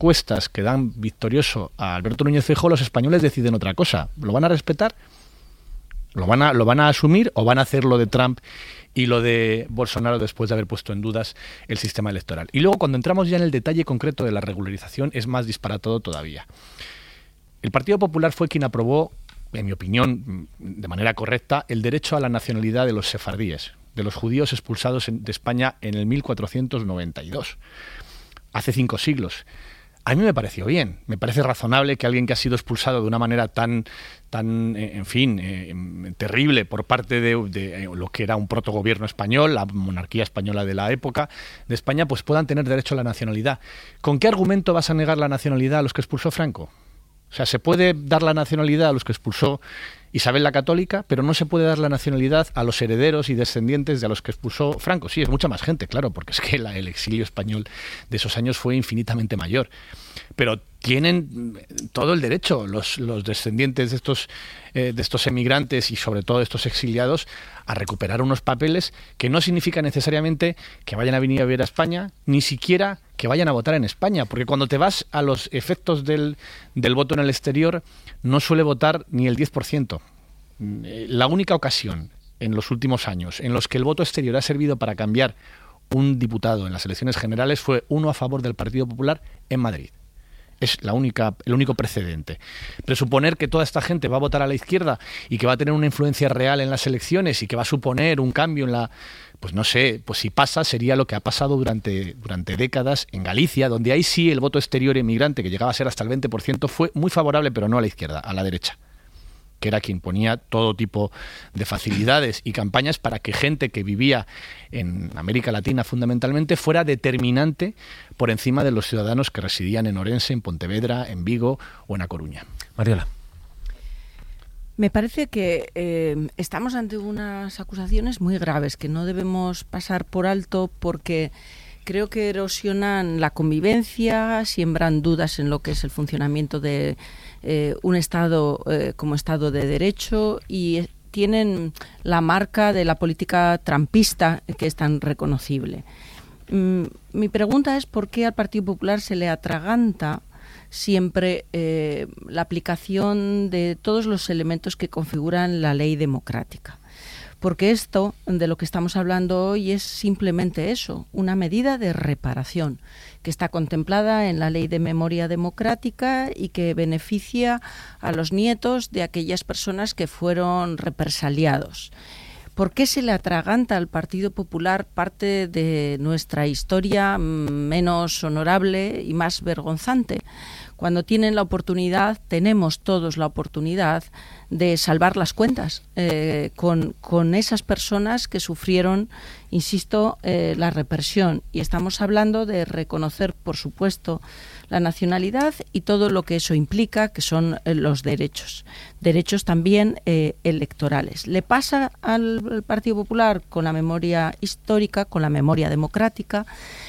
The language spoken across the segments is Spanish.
encuestas que dan victorioso a Alberto Núñez Feijóo, los españoles deciden otra cosa. ¿Lo van a respetar? ¿Lo van a asumir o van a hacer lo de Trump y lo de Bolsonaro después de haber puesto en dudas el sistema electoral? Y luego, cuando entramos ya en el detalle concreto de la regularización, es más disparatado todavía. El Partido Popular fue quien aprobó, en mi opinión, de manera correcta, el derecho a la nacionalidad de los sefardíes, de los judíos expulsados de España en el 1492, hace 5 siglos. A mí me pareció bien, me parece razonable que alguien que ha sido expulsado de una manera tan terrible por parte de lo que era un protogobierno español, la monarquía española de la época de España, pues puedan tener derecho a la nacionalidad. ¿Con qué argumento vas a negar la nacionalidad a los que expulsó Franco? O sea, se puede dar la nacionalidad a los que expulsó Isabel la Católica, pero no se puede dar la nacionalidad a los herederos y descendientes de los que expulsó Franco. Sí, es mucha más gente, claro, porque es que el exilio español de esos años fue infinitamente mayor. Pero tienen todo el derecho los descendientes de estos emigrantes y sobre todo de estos exiliados a recuperar unos papeles que no significa necesariamente que vayan a venir a vivir a España, ni siquiera que vayan a votar en España, porque cuando te vas a los efectos del voto en el exterior, no suele votar ni el 10%. La única ocasión en los últimos años en los que el voto exterior ha servido para cambiar un diputado en las elecciones generales fue uno a favor del Partido Popular en Madrid. Es el único precedente. Presuponer que toda esta gente va a votar a la izquierda y que va a tener una influencia real en las elecciones y que va a suponer un cambio en la... Pues no sé, pues si pasa sería lo que ha pasado durante décadas en Galicia, donde ahí sí el voto exterior inmigrante, que llegaba a ser hasta el 20%, fue muy favorable, pero no a la izquierda, a la derecha, que era quien ponía todo tipo de facilidades y campañas para que gente que vivía en América Latina fundamentalmente fuera determinante por encima de los ciudadanos que residían en Orense, en Pontevedra, en Vigo o en A Coruña. Mariola. Me parece que estamos ante unas acusaciones muy graves que no debemos pasar por alto porque creo que erosionan la convivencia, siembran dudas en lo que es el funcionamiento de un Estado como Estado de Derecho y tienen la marca de la política trumpista que es tan reconocible. Mi pregunta es por qué al Partido Popular se le atraganta siempre la aplicación de todos los elementos que configuran la ley democrática. Porque esto, de lo que estamos hablando hoy, es simplemente eso, una medida de reparación que está contemplada en la Ley de Memoria Democrática y que beneficia a los nietos de aquellas personas que fueron represaliados. ¿Por qué se le atraganta al Partido Popular parte de nuestra historia menos honorable y más vergonzante? Cuando tienen la oportunidad, tenemos todos la oportunidad de salvar las cuentas con esas personas que sufrieron, insisto, la represión. Y estamos hablando de reconocer, por supuesto, la nacionalidad y todo lo que eso implica, que son los derechos. Derechos también electorales. Le pasa al Partido Popular con la memoria histórica, con la memoria democrática,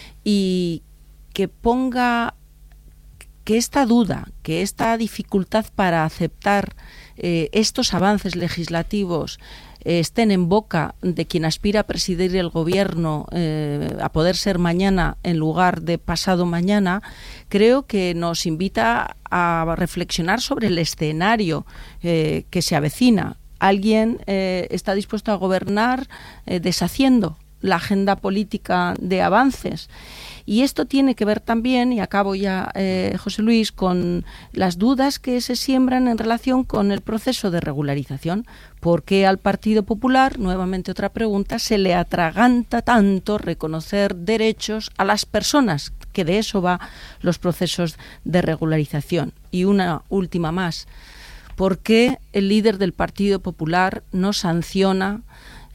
y que ponga que esta duda, que esta dificultad para aceptar estos avances legislativos estén en boca de quien aspira a presidir el gobierno, a poder ser mañana en lugar de pasado mañana, creo que nos invita a reflexionar sobre el escenario que se avecina. Alguien está dispuesto a gobernar deshaciendo la agenda política de avances. Y esto tiene que ver también, y acabo ya, José Luis, con las dudas que se siembran en relación con el proceso de regularización. ¿Por qué al Partido Popular, nuevamente otra pregunta, se le atraganta tanto reconocer derechos a las personas? Que de eso va los procesos de regularización. Y una última más. ¿Por qué el líder del Partido Popular no sanciona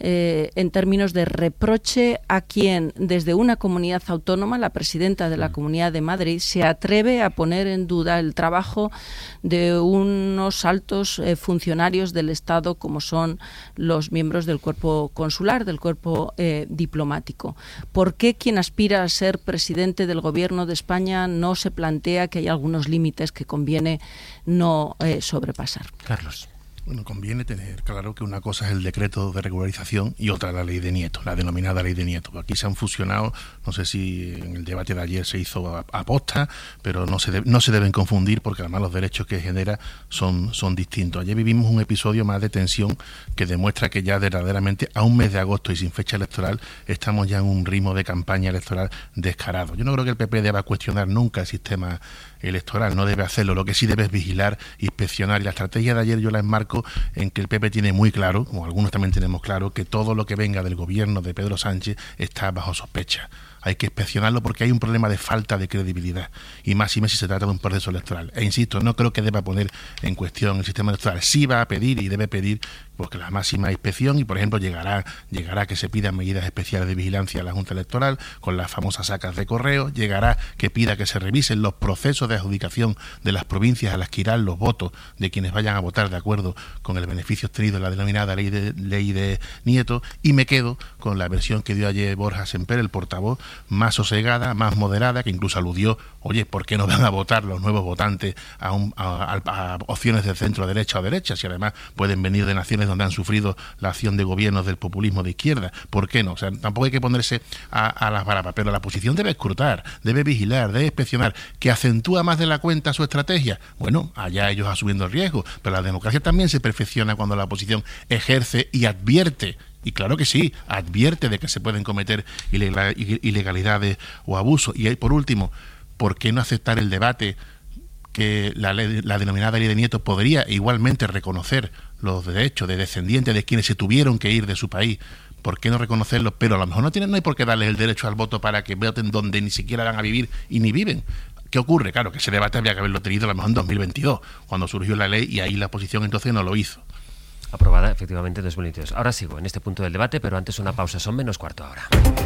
en términos de reproche a quien desde una comunidad autónoma, la presidenta de la Comunidad de Madrid, se atreve a poner en duda el trabajo de unos altos funcionarios del Estado como son los miembros del cuerpo consular, del cuerpo diplomático? ¿Por qué quien aspira a ser presidente del Gobierno de España no se plantea que hay algunos límites que conviene no sobrepasar? Carlos. Bueno, conviene tener claro que una cosa es el decreto de regularización y otra la ley de Nieto, la denominada ley de Nieto. Aquí se han fusionado, no sé si en el debate de ayer se hizo aposta, pero no se deben confundir porque además los derechos que genera son distintos. Ayer vivimos un episodio más de tensión que demuestra que ya verdaderamente a un mes de agosto y sin fecha electoral estamos ya en un ritmo de campaña electoral descarado. Yo no creo que el PP deba cuestionar nunca el sistema electoral, no debe hacerlo. Lo que sí debe es vigilar, inspeccionar, y la estrategia de ayer yo la enmarco en que el PP tiene muy claro, como algunos también tenemos claro, que todo lo que venga del gobierno de Pedro Sánchez está bajo sospecha. Hay que inspeccionarlo porque hay un problema de falta de credibilidad, y más si se trata de un proceso electoral. E insisto, no creo que deba poner en cuestión el sistema electoral. Sí va a pedir y debe pedir porque la máxima inspección, y por ejemplo llegará que se pidan medidas especiales de vigilancia a la Junta Electoral con las famosas sacas de correo, llegará que pida que se revisen los procesos de adjudicación de las provincias a las que irán los votos de quienes vayan a votar de acuerdo con el beneficio obtenido en la denominada ley de Nieto, y me quedo con la versión que dio ayer Borja Semper, el portavoz, más sosegada, más moderada, que incluso aludió, oye, ¿por qué no van a votar los nuevos votantes a opciones de centro derecha o derecha, si además pueden venir de naciones donde han sufrido la acción de gobiernos del populismo de izquierda? ¿Por qué no? O sea, tampoco hay que ponerse a las baratas, pero la oposición debe escrutar, debe vigilar, debe inspeccionar. ¿Que acentúa más de la cuenta su estrategia? Bueno, allá ellos asumiendo el riesgo, pero la democracia también se perfecciona cuando la oposición ejerce y advierte. Y claro que sí, advierte de que se pueden cometer ilegalidades o abusos. Y por último, ¿por qué no aceptar el debate que la denominada ley de Nieto podría igualmente reconocer los derechos de descendientes de quienes se tuvieron que ir de su país? ¿Por qué no reconocerlos? Pero a lo mejor no hay por qué darles el derecho al voto para que voten donde ni siquiera van a vivir y ni viven. ¿Qué ocurre? Claro, que ese debate habría que haberlo tenido a lo mejor en 2022, cuando surgió la ley, y ahí la oposición entonces no lo hizo. Aprobada efectivamente en 2022. Ahora sigo en este punto del debate, pero antes una pausa. Son menos cuarto ahora.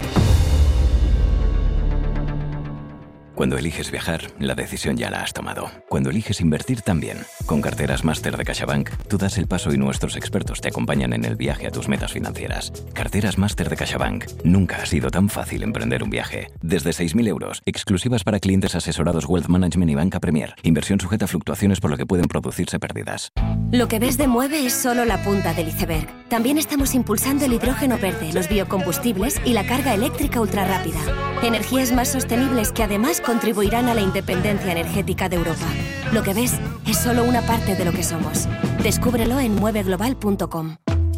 Cuando eliges viajar, la decisión ya la has tomado. Cuando eliges invertir también. Con Carteras Máster de CaixaBank, tú das el paso y nuestros expertos te acompañan en el viaje a tus metas financieras. Carteras Máster de CaixaBank. Nunca ha sido tan fácil emprender un viaje. Desde 6.000 euros, exclusivas para clientes asesorados Wealth Management y Banca Premier. Inversión sujeta a fluctuaciones por lo que pueden producirse pérdidas. Lo que ves de Mueve es solo la punta del iceberg. También estamos impulsando el hidrógeno verde, los biocombustibles y la carga eléctrica ultrarrápida. Energías más sostenibles que además contribuirán a la independencia energética de Europa. Lo que ves es solo una parte de lo que somos. Descúbrelo en mueveglobal.com.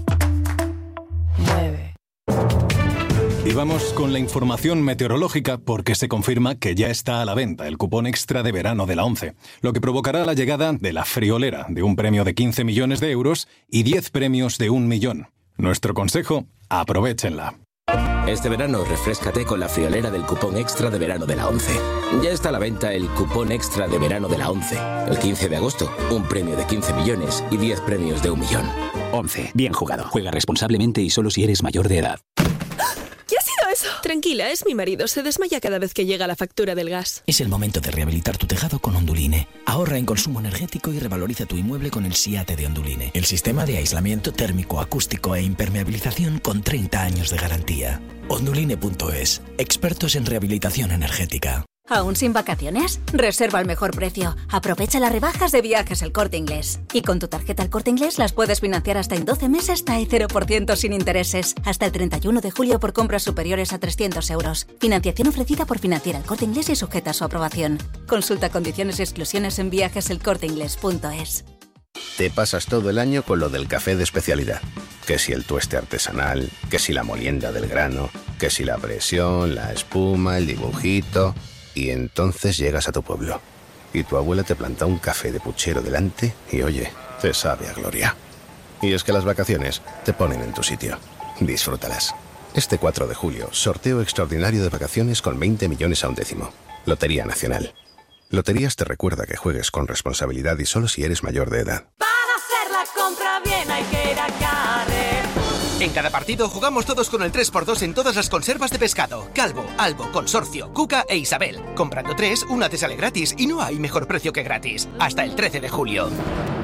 Mueve. Y vamos con la información meteorológica porque se confirma que ya está a la venta el cupón extra de verano de la ONCE, lo que provocará la llegada de la friolera de un premio de 15 millones de euros y 10 premios de 1 millón. Nuestro consejo, aprovéchenla. Este verano refréscate con la friolera del cupón extra de verano de la ONCE. Ya está a la venta el cupón extra de verano de la ONCE. El 15 de agosto, un premio de 15 millones y 10 premios de 1 millón. ONCE, bien jugado. Juega responsablemente y solo si eres mayor de edad. ¿Qué ha sido eso? Tranquila, es mi marido. Se desmaya cada vez que llega la factura del gas. Es el momento de rehabilitar tu tejado con Onduline. Ahorra en consumo energético y revaloriza tu inmueble con el SIATE de Onduline. El sistema de aislamiento térmico, acústico e impermeabilización con 30 años de garantía. Onduline.es. Expertos en rehabilitación energética. ¿Aún sin vacaciones? Reserva al mejor precio. Aprovecha las rebajas de Viajes El Corte Inglés. Y con tu tarjeta El Corte Inglés las puedes financiar hasta en 12 meses hasta el 0% sin intereses. Hasta el 31 de julio por compras superiores a 300 euros. Financiación ofrecida por Financiera El Corte Inglés y sujeta a su aprobación. Consulta condiciones y exclusiones en viajeselcorteinglés.es. Te pasas todo el año con lo del café de especialidad. Que si el tueste artesanal, que si la molienda del grano, que si la presión, la espuma, el dibujito... Y entonces llegas a tu pueblo y tu abuela te planta un café de puchero delante y oye, te sabe a gloria. Y es que las vacaciones te ponen en tu sitio. Disfrútalas. Este 4 de julio, sorteo extraordinario de vacaciones con 20 millones a un décimo. Lotería Nacional. Loterías te recuerda que juegues con responsabilidad y solo si eres mayor de edad. Para hacer la compra bien hay que ir a Carrefour. En cada partido jugamos todos con el 3x2 en todas las conservas de pescado. Calvo, Albo, Consorcio, Cuca e Isabel. Comprando 3, una te sale gratis y no hay mejor precio que gratis. Hasta el 13 de julio.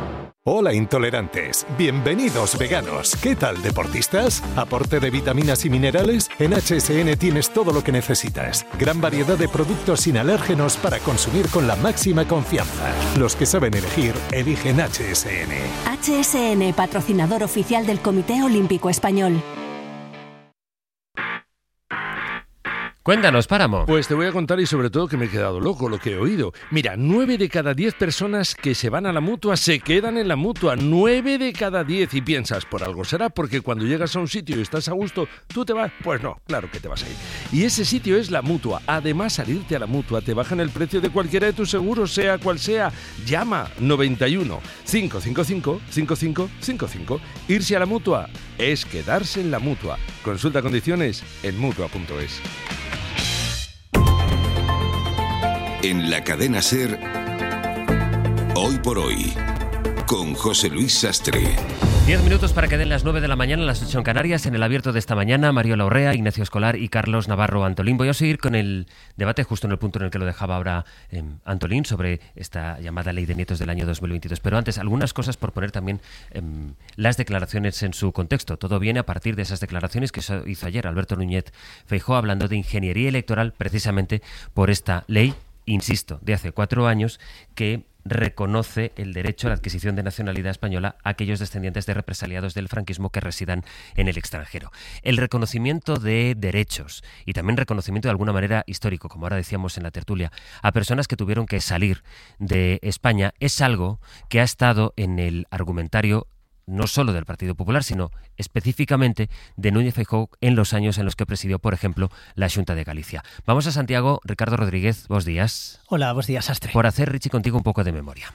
Hola intolerantes, bienvenidos veganos. ¿Qué tal deportistas? ¿Aporte de vitaminas y minerales? En HSN tienes todo lo que necesitas. Gran variedad de productos sin alérgenos para consumir con la máxima confianza. Los que saben elegir, eligen HSN. HSN, patrocinador oficial del Comité Olímpico Español. Cuéntanos, Páramo. Pues te voy a contar y sobre todo que me he quedado loco lo que he oído. Mira, 9 de cada 10 personas que se van a la Mutua se quedan en la Mutua. 9 de cada 10. Y piensas, por algo será, porque cuando llegas a un sitio y estás a gusto, ¿tú te vas? Pues no, claro que te vas a ir. Y ese sitio es la Mutua. Además, al irte a la Mutua te bajan el precio de cualquiera de tus seguros, sea cual sea. Llama 91 555 5555. Irse a la Mutua es quedarse en la Mutua. Consulta condiciones en Mutua.es. En la cadena SER, Hoy por Hoy, con José Luis Sastre. 10 minutos para que den las 9 de la mañana, las 8 en Canarias. En el abierto de esta mañana, Mariola Urrea, Ignacio Escolar y Carlos Navarro Antolín. Voy a seguir con el debate justo en el punto en el que lo dejaba ahora Antolín sobre esta llamada Ley de Nietos del año 2022. Pero antes, algunas cosas por poner también las declaraciones en su contexto. Todo viene a partir de esas declaraciones que hizo ayer Alberto Núñez Feijóo hablando de ingeniería electoral precisamente por esta ley, insisto, de hace 4 años, que reconoce el derecho a la adquisición de nacionalidad española a aquellos descendientes de represaliados del franquismo que residan en el extranjero. El reconocimiento de derechos y también reconocimiento de alguna manera histórico, como ahora decíamos en la tertulia, a personas que tuvieron que salir de España es algo que ha estado en el argumentario no solo del Partido Popular, sino específicamente de Núñez Feijóo en los años en los que presidió, por ejemplo, la Xunta de Galicia. Vamos a Santiago. Ricardo Rodríguez, buenos días. Hola, buenos días, Sastre. Por hacer, Richie, contigo un poco de memoria.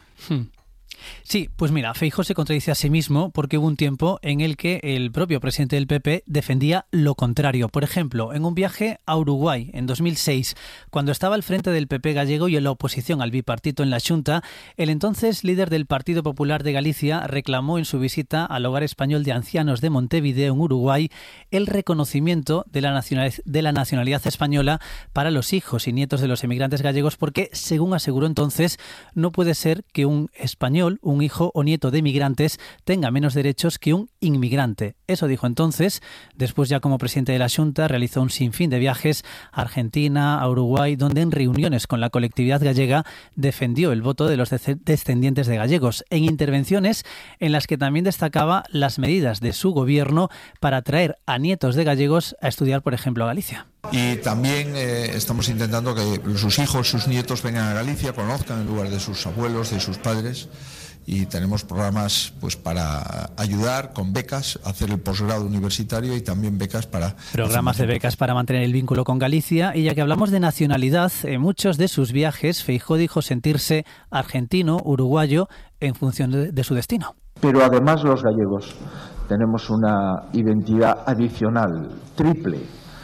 Sí, pues mira, Feijóo se contradice a sí mismo porque hubo un tiempo en el que el propio presidente del PP defendía lo contrario. Por ejemplo, en un viaje a Uruguay en 2006, cuando estaba al frente del PP gallego y en la oposición al bipartito en la Xunta, el entonces líder del Partido Popular de Galicia reclamó en su visita al Hogar Español de Ancianos de Montevideo en Uruguay el reconocimiento de la nacionalidad española para los hijos y nietos de los emigrantes gallegos porque, según aseguró entonces, no puede ser que un español, un hijo o nieto de emigrantes, tenga menos derechos que un inmigrante. Eso dijo entonces. Después, ya como presidente de la Xunta, realizó un sinfín de viajes a Argentina, a Uruguay, donde en reuniones con la colectividad gallega defendió el voto de los descendientes de gallegos, en intervenciones en las que también destacaba las medidas de su gobierno para atraer a nietos de gallegos a estudiar, por ejemplo, a Galicia. Y también estamos intentando que sus hijos, sus nietos vengan a Galicia, conozcan el lugar de sus abuelos, de sus padres, y tenemos programas pues para ayudar con becas a hacer el posgrado universitario y también becas para... Programas de becas para mantener el vínculo con Galicia. Y ya que hablamos de nacionalidad, en muchos de sus viajes Feijóo dijo sentirse argentino, uruguayo, en función de su destino. Pero además los gallegos tenemos una identidad adicional, triple.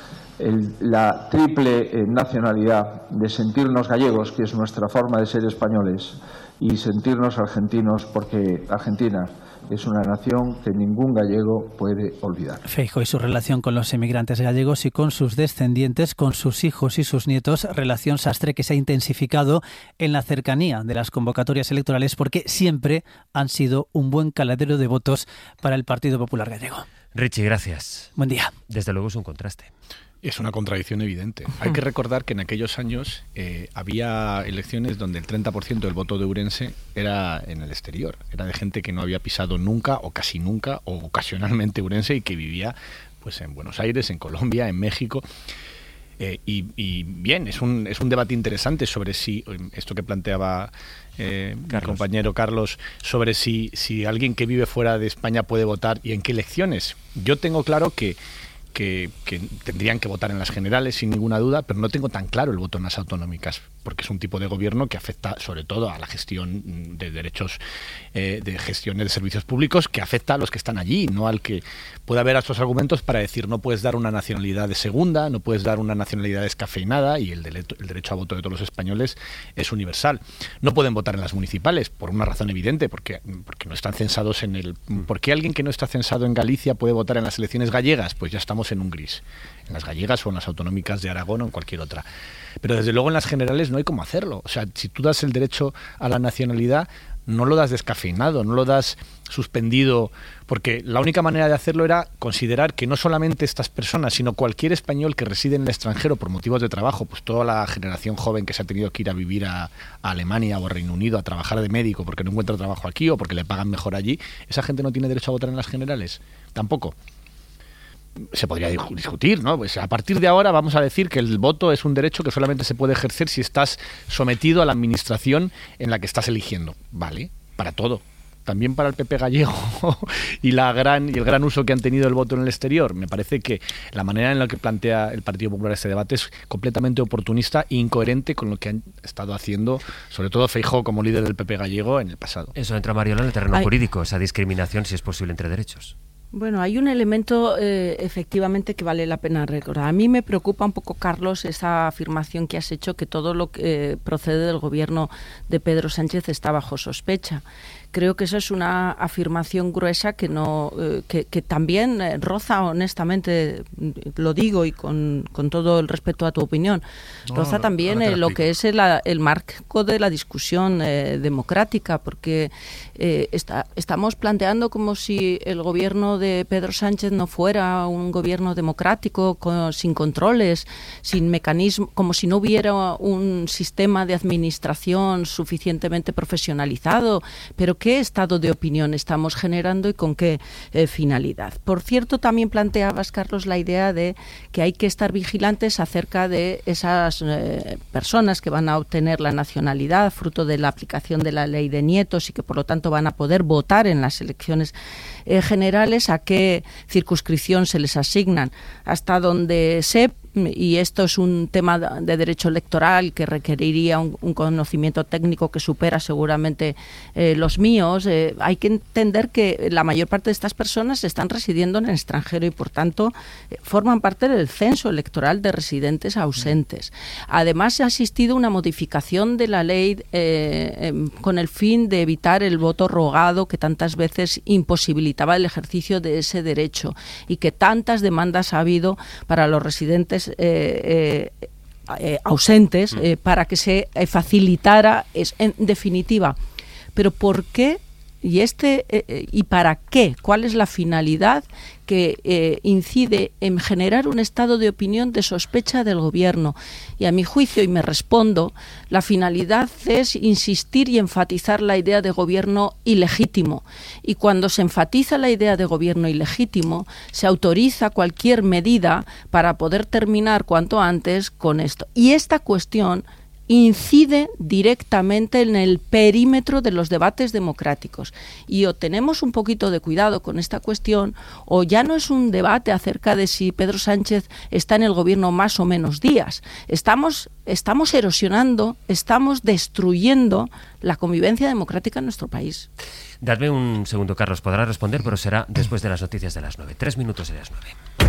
La triple nacionalidad de sentirnos gallegos, que es nuestra forma de ser españoles, y sentirnos argentinos, porque Argentina es una nación que ningún gallego puede olvidar. Feijóo y su relación con los emigrantes gallegos y con sus descendientes, con sus hijos y sus nietos, relación, Sastre, que se ha intensificado en la cercanía de las convocatorias electorales porque siempre han sido un buen caladero de votos para el Partido Popular gallego. Richie, gracias. Buen día. Desde luego es un contraste. Es una contradicción evidente. Hay que recordar que en aquellos años había elecciones donde el 30% del voto de Ourense era en el exterior. Era de gente que no había pisado nunca o casi nunca o ocasionalmente Ourense y que vivía pues en Buenos Aires, en Colombia, en México. Y bien, es un debate interesante sobre si, esto que planteaba mi compañero Carlos, sobre si alguien que vive fuera de España puede votar y en qué elecciones. Yo tengo claro que tendrían que votar en las generales sin ninguna duda, pero no tengo tan claro el voto en las autonómicas, porque es un tipo de gobierno que afecta sobre todo a la gestión de derechos, de gestiones de servicios públicos, que afecta a los que están allí, no al que puede haber estos argumentos para decir no puedes dar una nacionalidad de segunda, no puedes dar una nacionalidad descafeinada y el derecho a voto de todos los españoles es universal. No pueden votar en las municipales por una razón evidente, porque no están censados en el... ¿Por qué alguien que no está censado en Galicia puede votar en las elecciones gallegas? Pues ya estamos en un gris, en las gallegas o en las autonómicas de Aragón o en cualquier otra. Pero desde luego en las generales no hay cómo hacerlo. O sea, si tú das el derecho a la nacionalidad, no lo das descafeinado, no lo das suspendido, porque la única manera de hacerlo era considerar que no solamente estas personas, sino cualquier español que reside en el extranjero por motivos de trabajo, pues toda la generación joven que se ha tenido que ir a vivir a Alemania o a Reino Unido a trabajar de médico porque no encuentra trabajo aquí o porque le pagan mejor allí, esa gente no tiene derecho a votar en las generales, tampoco. Se podría discutir, ¿no? Pues a partir de ahora vamos a decir que el voto es un derecho que solamente se puede ejercer si estás sometido a la administración en la que estás eligiendo. Vale, para todo. También para el PP gallego y el gran uso que han tenido el voto en el exterior. Me parece que la manera en la que plantea el Partido Popular este debate es completamente oportunista e incoherente con lo que han estado haciendo, sobre todo Feijóo como líder del PP gallego en el pasado. Eso entra, Mariola, en el terreno jurídico, esa discriminación, si es posible, entre derechos. Bueno, hay un elemento efectivamente que vale la pena recordar. A mí me preocupa un poco, Carlos, esa afirmación que has hecho, que todo lo que procede del gobierno de Pedro Sánchez está bajo sospecha. Creo que esa es una afirmación gruesa que no que también roza, honestamente, lo digo y con todo el respeto a tu opinión, roza también lo que es el marco de la discusión democrática, porque estamos planteando como si el gobierno de Pedro Sánchez no fuera un gobierno democrático, sin controles, sin mecanismos, como si no hubiera un sistema de administración suficientemente profesionalizado, pero ¿qué estado de opinión estamos generando y con qué finalidad? Por cierto, también planteabas, Carlos, la idea de que hay que estar vigilantes acerca de esas personas que van a obtener la nacionalidad fruto de la aplicación de la ley de nietos y que por lo tanto van a poder votar en las elecciones generales, a qué circunscripción se les asignan. Hasta donde sé, y esto es un tema de derecho electoral que requeriría un conocimiento técnico que supera seguramente los míos, hay que entender que la mayor parte de estas personas están residiendo en el extranjero y por tanto forman parte del censo electoral de residentes ausentes. Además, ha existido una modificación de la ley con el fin de evitar el voto rogado que tantas veces imposibilitaba el ejercicio de ese derecho y que tantas demandas ha habido para los residentes ausentes para que se facilitara, en definitiva. Pero ¿por qué? ¿Y para qué? ¿Cuál es la finalidad que incide en generar un estado de opinión de sospecha del gobierno? Y a mi juicio, y me respondo, la finalidad es insistir y enfatizar la idea de gobierno ilegítimo. Y cuando se enfatiza la idea de gobierno ilegítimo, se autoriza cualquier medida para poder terminar cuanto antes con esto. Y esta cuestión incide directamente en el perímetro de los debates democráticos. Y o tenemos un poquito de cuidado con esta cuestión, o ya no es un debate acerca de si Pedro Sánchez está en el gobierno más o menos días. Estamos erosionando, estamos destruyendo la convivencia democrática en nuestro país. Dadme un segundo, Carlos. Podrá responder, pero será después de las noticias de las 9. 3 minutos de las 9.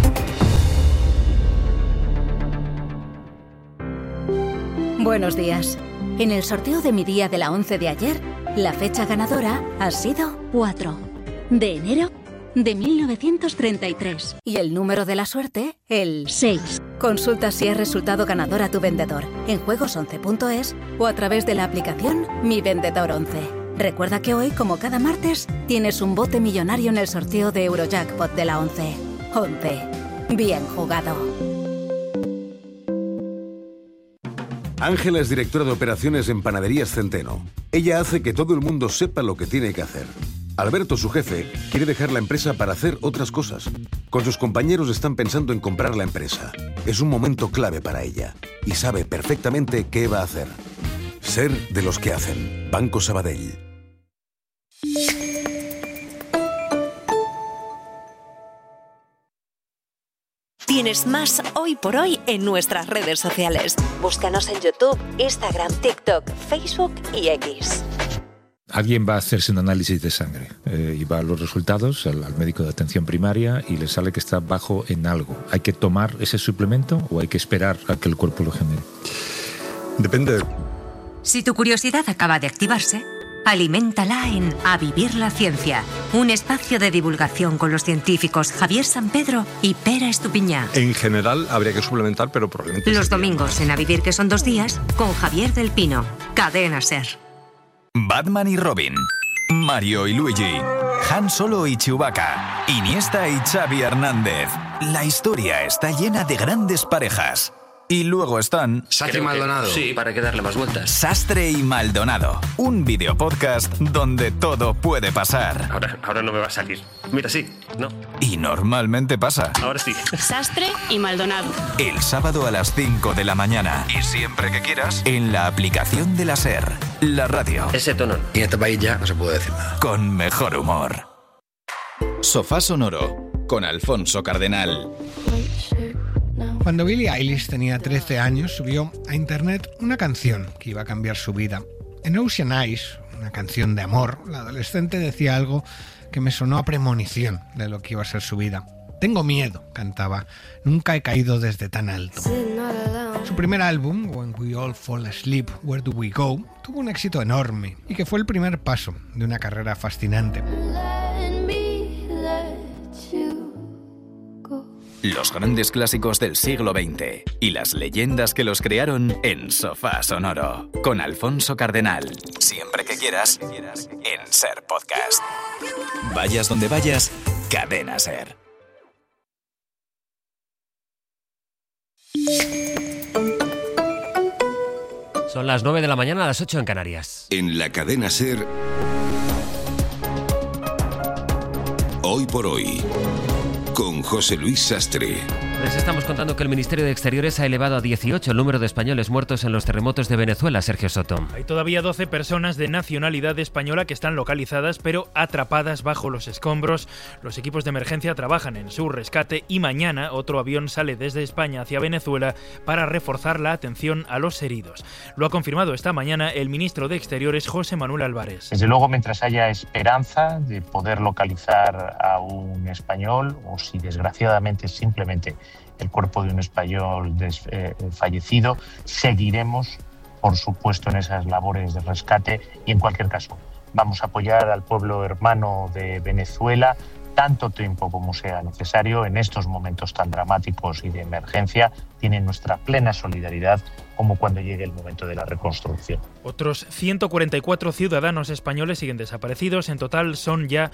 Buenos días. En el sorteo de mi día de la 11 de ayer, la fecha ganadora ha sido 4 de enero de 1933. Y el número de la suerte, el 6. Consulta si has resultado ganador a tu vendedor en juegos11.es o a través de la aplicación Mi Vendedor 11. Recuerda que hoy, como cada martes, tienes un bote millonario en el sorteo de Eurojackpot de la 11. 11. Bien jugado. Ángela es directora de operaciones en Panaderías Centeno. Ella hace que todo el mundo sepa lo que tiene que hacer. Alberto, su jefe, quiere dejar la empresa para hacer otras cosas. Con sus compañeros están pensando en comprar la empresa. Es un momento clave para ella y sabe perfectamente qué va a hacer. Ser de los que hacen. Banco Sabadell. Tienes más Hoy por Hoy en nuestras redes sociales. Búscanos en YouTube, Instagram, TikTok, Facebook y X. Alguien va a hacerse un análisis de sangre y va a los resultados al médico de atención primaria y le sale que está bajo en algo. ¿Hay que tomar ese suplemento o hay que esperar a que el cuerpo lo genere? Depende. Si tu curiosidad acaba de activarse, aliméntala en A Vivir la Ciencia, un espacio de divulgación con los científicos Javier Sampedro y Pera Estupiñán. En general habría que suplementar, pero probablemente... Los domingos en A Vivir, que son 2 días, con Javier del Pino. Cadena SER. Batman y Robin, Mario y Luigi, Han Solo y Chewbacca, Iniesta y Xavi Hernández. La historia está llena de grandes parejas. Y luego están... Sastre y Maldonado. Sí, para que darle más vueltas. Sastre y Maldonado, un videopodcast donde todo puede pasar. Ahora no me va a salir. Mira, sí, no. Y normalmente pasa. Ahora sí. Sastre y Maldonado. El sábado a las 5 de la mañana. Y siempre que quieras, en la aplicación de la SER, la radio. Ese tono. Y en este país ya no se puede decir nada. Con mejor humor. Sofá Sonoro, con Alfonso Cardenal. Cuando Billie Eilish tenía 13 años, subió a internet una canción que iba a cambiar su vida. En Ocean Eyes, una canción de amor, la adolescente decía algo que me sonó a premonición de lo que iba a ser su vida. Tengo miedo, cantaba. Nunca he caído desde tan alto. Su primer álbum, When We All Fall Asleep, Where Do We Go, tuvo un éxito enorme y que fue el primer paso de una carrera fascinante. Los grandes clásicos del siglo XX y las leyendas que los crearon en Sofá Sonoro. Con Alfonso Cardenal. Siempre que quieras, en SER Podcast. Vayas donde vayas, Cadena SER. Son las 9 de la mañana, a las 8 en Canarias. En la Cadena SER, Hoy por Hoy, con José Luis Sastre. Les estamos contando que el Ministerio de Exteriores ha elevado a 18 el número de españoles muertos en los terremotos de Venezuela. Sergio Soto. Hay todavía 12 personas de nacionalidad española que están localizadas, pero atrapadas bajo los escombros. Los equipos de emergencia trabajan en su rescate y mañana otro avión sale desde España hacia Venezuela para reforzar la atención a los heridos. Lo ha confirmado esta mañana el ministro de Exteriores, José Manuel Álvarez. Desde luego, mientras haya esperanza de poder localizar a un español, o si desgraciadamente simplemente el cuerpo de un español fallecido, seguiremos, por supuesto, en esas labores de rescate y, en cualquier caso, vamos a apoyar al pueblo hermano de Venezuela tanto tiempo como sea necesario. En estos momentos tan dramáticos y de emergencia tienen nuestra plena solidaridad, como cuando llegue el momento de la reconstrucción. Otros 144 ciudadanos españoles siguen desaparecidos. En total son ya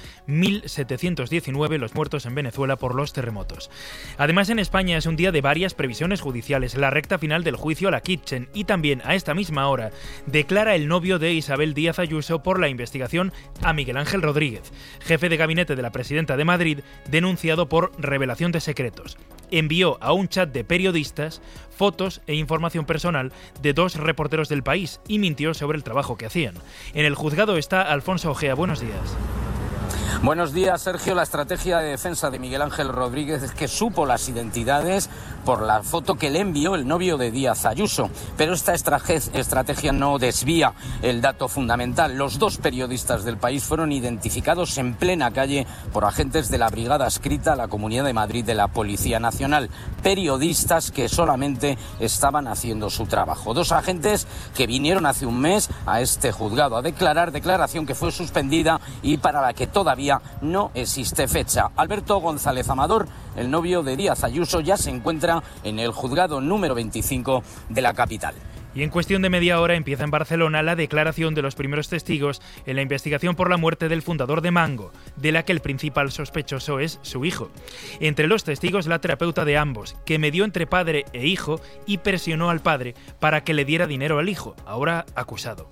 1.719 los muertos en Venezuela por los terremotos. Además, en España es un día de varias previsiones judiciales. La recta final del juicio a la Kitchen, y también a esta misma hora declara el novio de Isabel Díaz Ayuso por la investigación a Miguel Ángel Rodríguez, jefe de gabinete de la presidenta de Madrid, denunciado por revelación de secretos. Envió a un chat de periodistas fotos e información personal de 2 reporteros del País y mintió sobre el trabajo que hacían. En el juzgado está Alfonso Ojea. Buenos días. Buenos días, Sergio. La estrategia de defensa de Miguel Ángel Rodríguez es que supo las identidades por la foto que le envió el novio de Díaz Ayuso. Pero esta estrategia no desvía el dato fundamental. Los 2 periodistas del País fueron identificados en plena calle por agentes de la Brigada Adscrita a la Comunidad de Madrid de la Policía Nacional. Periodistas que solamente estaban haciendo su trabajo. 2 agentes que vinieron hace un mes a este juzgado a declarar, declaración que fue suspendida y para la que todavía no existe fecha. Alberto González Amador, el novio de Díaz Ayuso, ya se encuentra en el juzgado número 25 de la capital. Y en cuestión de media hora empieza en Barcelona la declaración de los primeros testigos en la investigación por la muerte del fundador de Mango, de la que el principal sospechoso es su hijo. Entre los testigos, la terapeuta de ambos, que medió entre padre e hijo y presionó al padre para que le diera dinero al hijo, ahora acusado.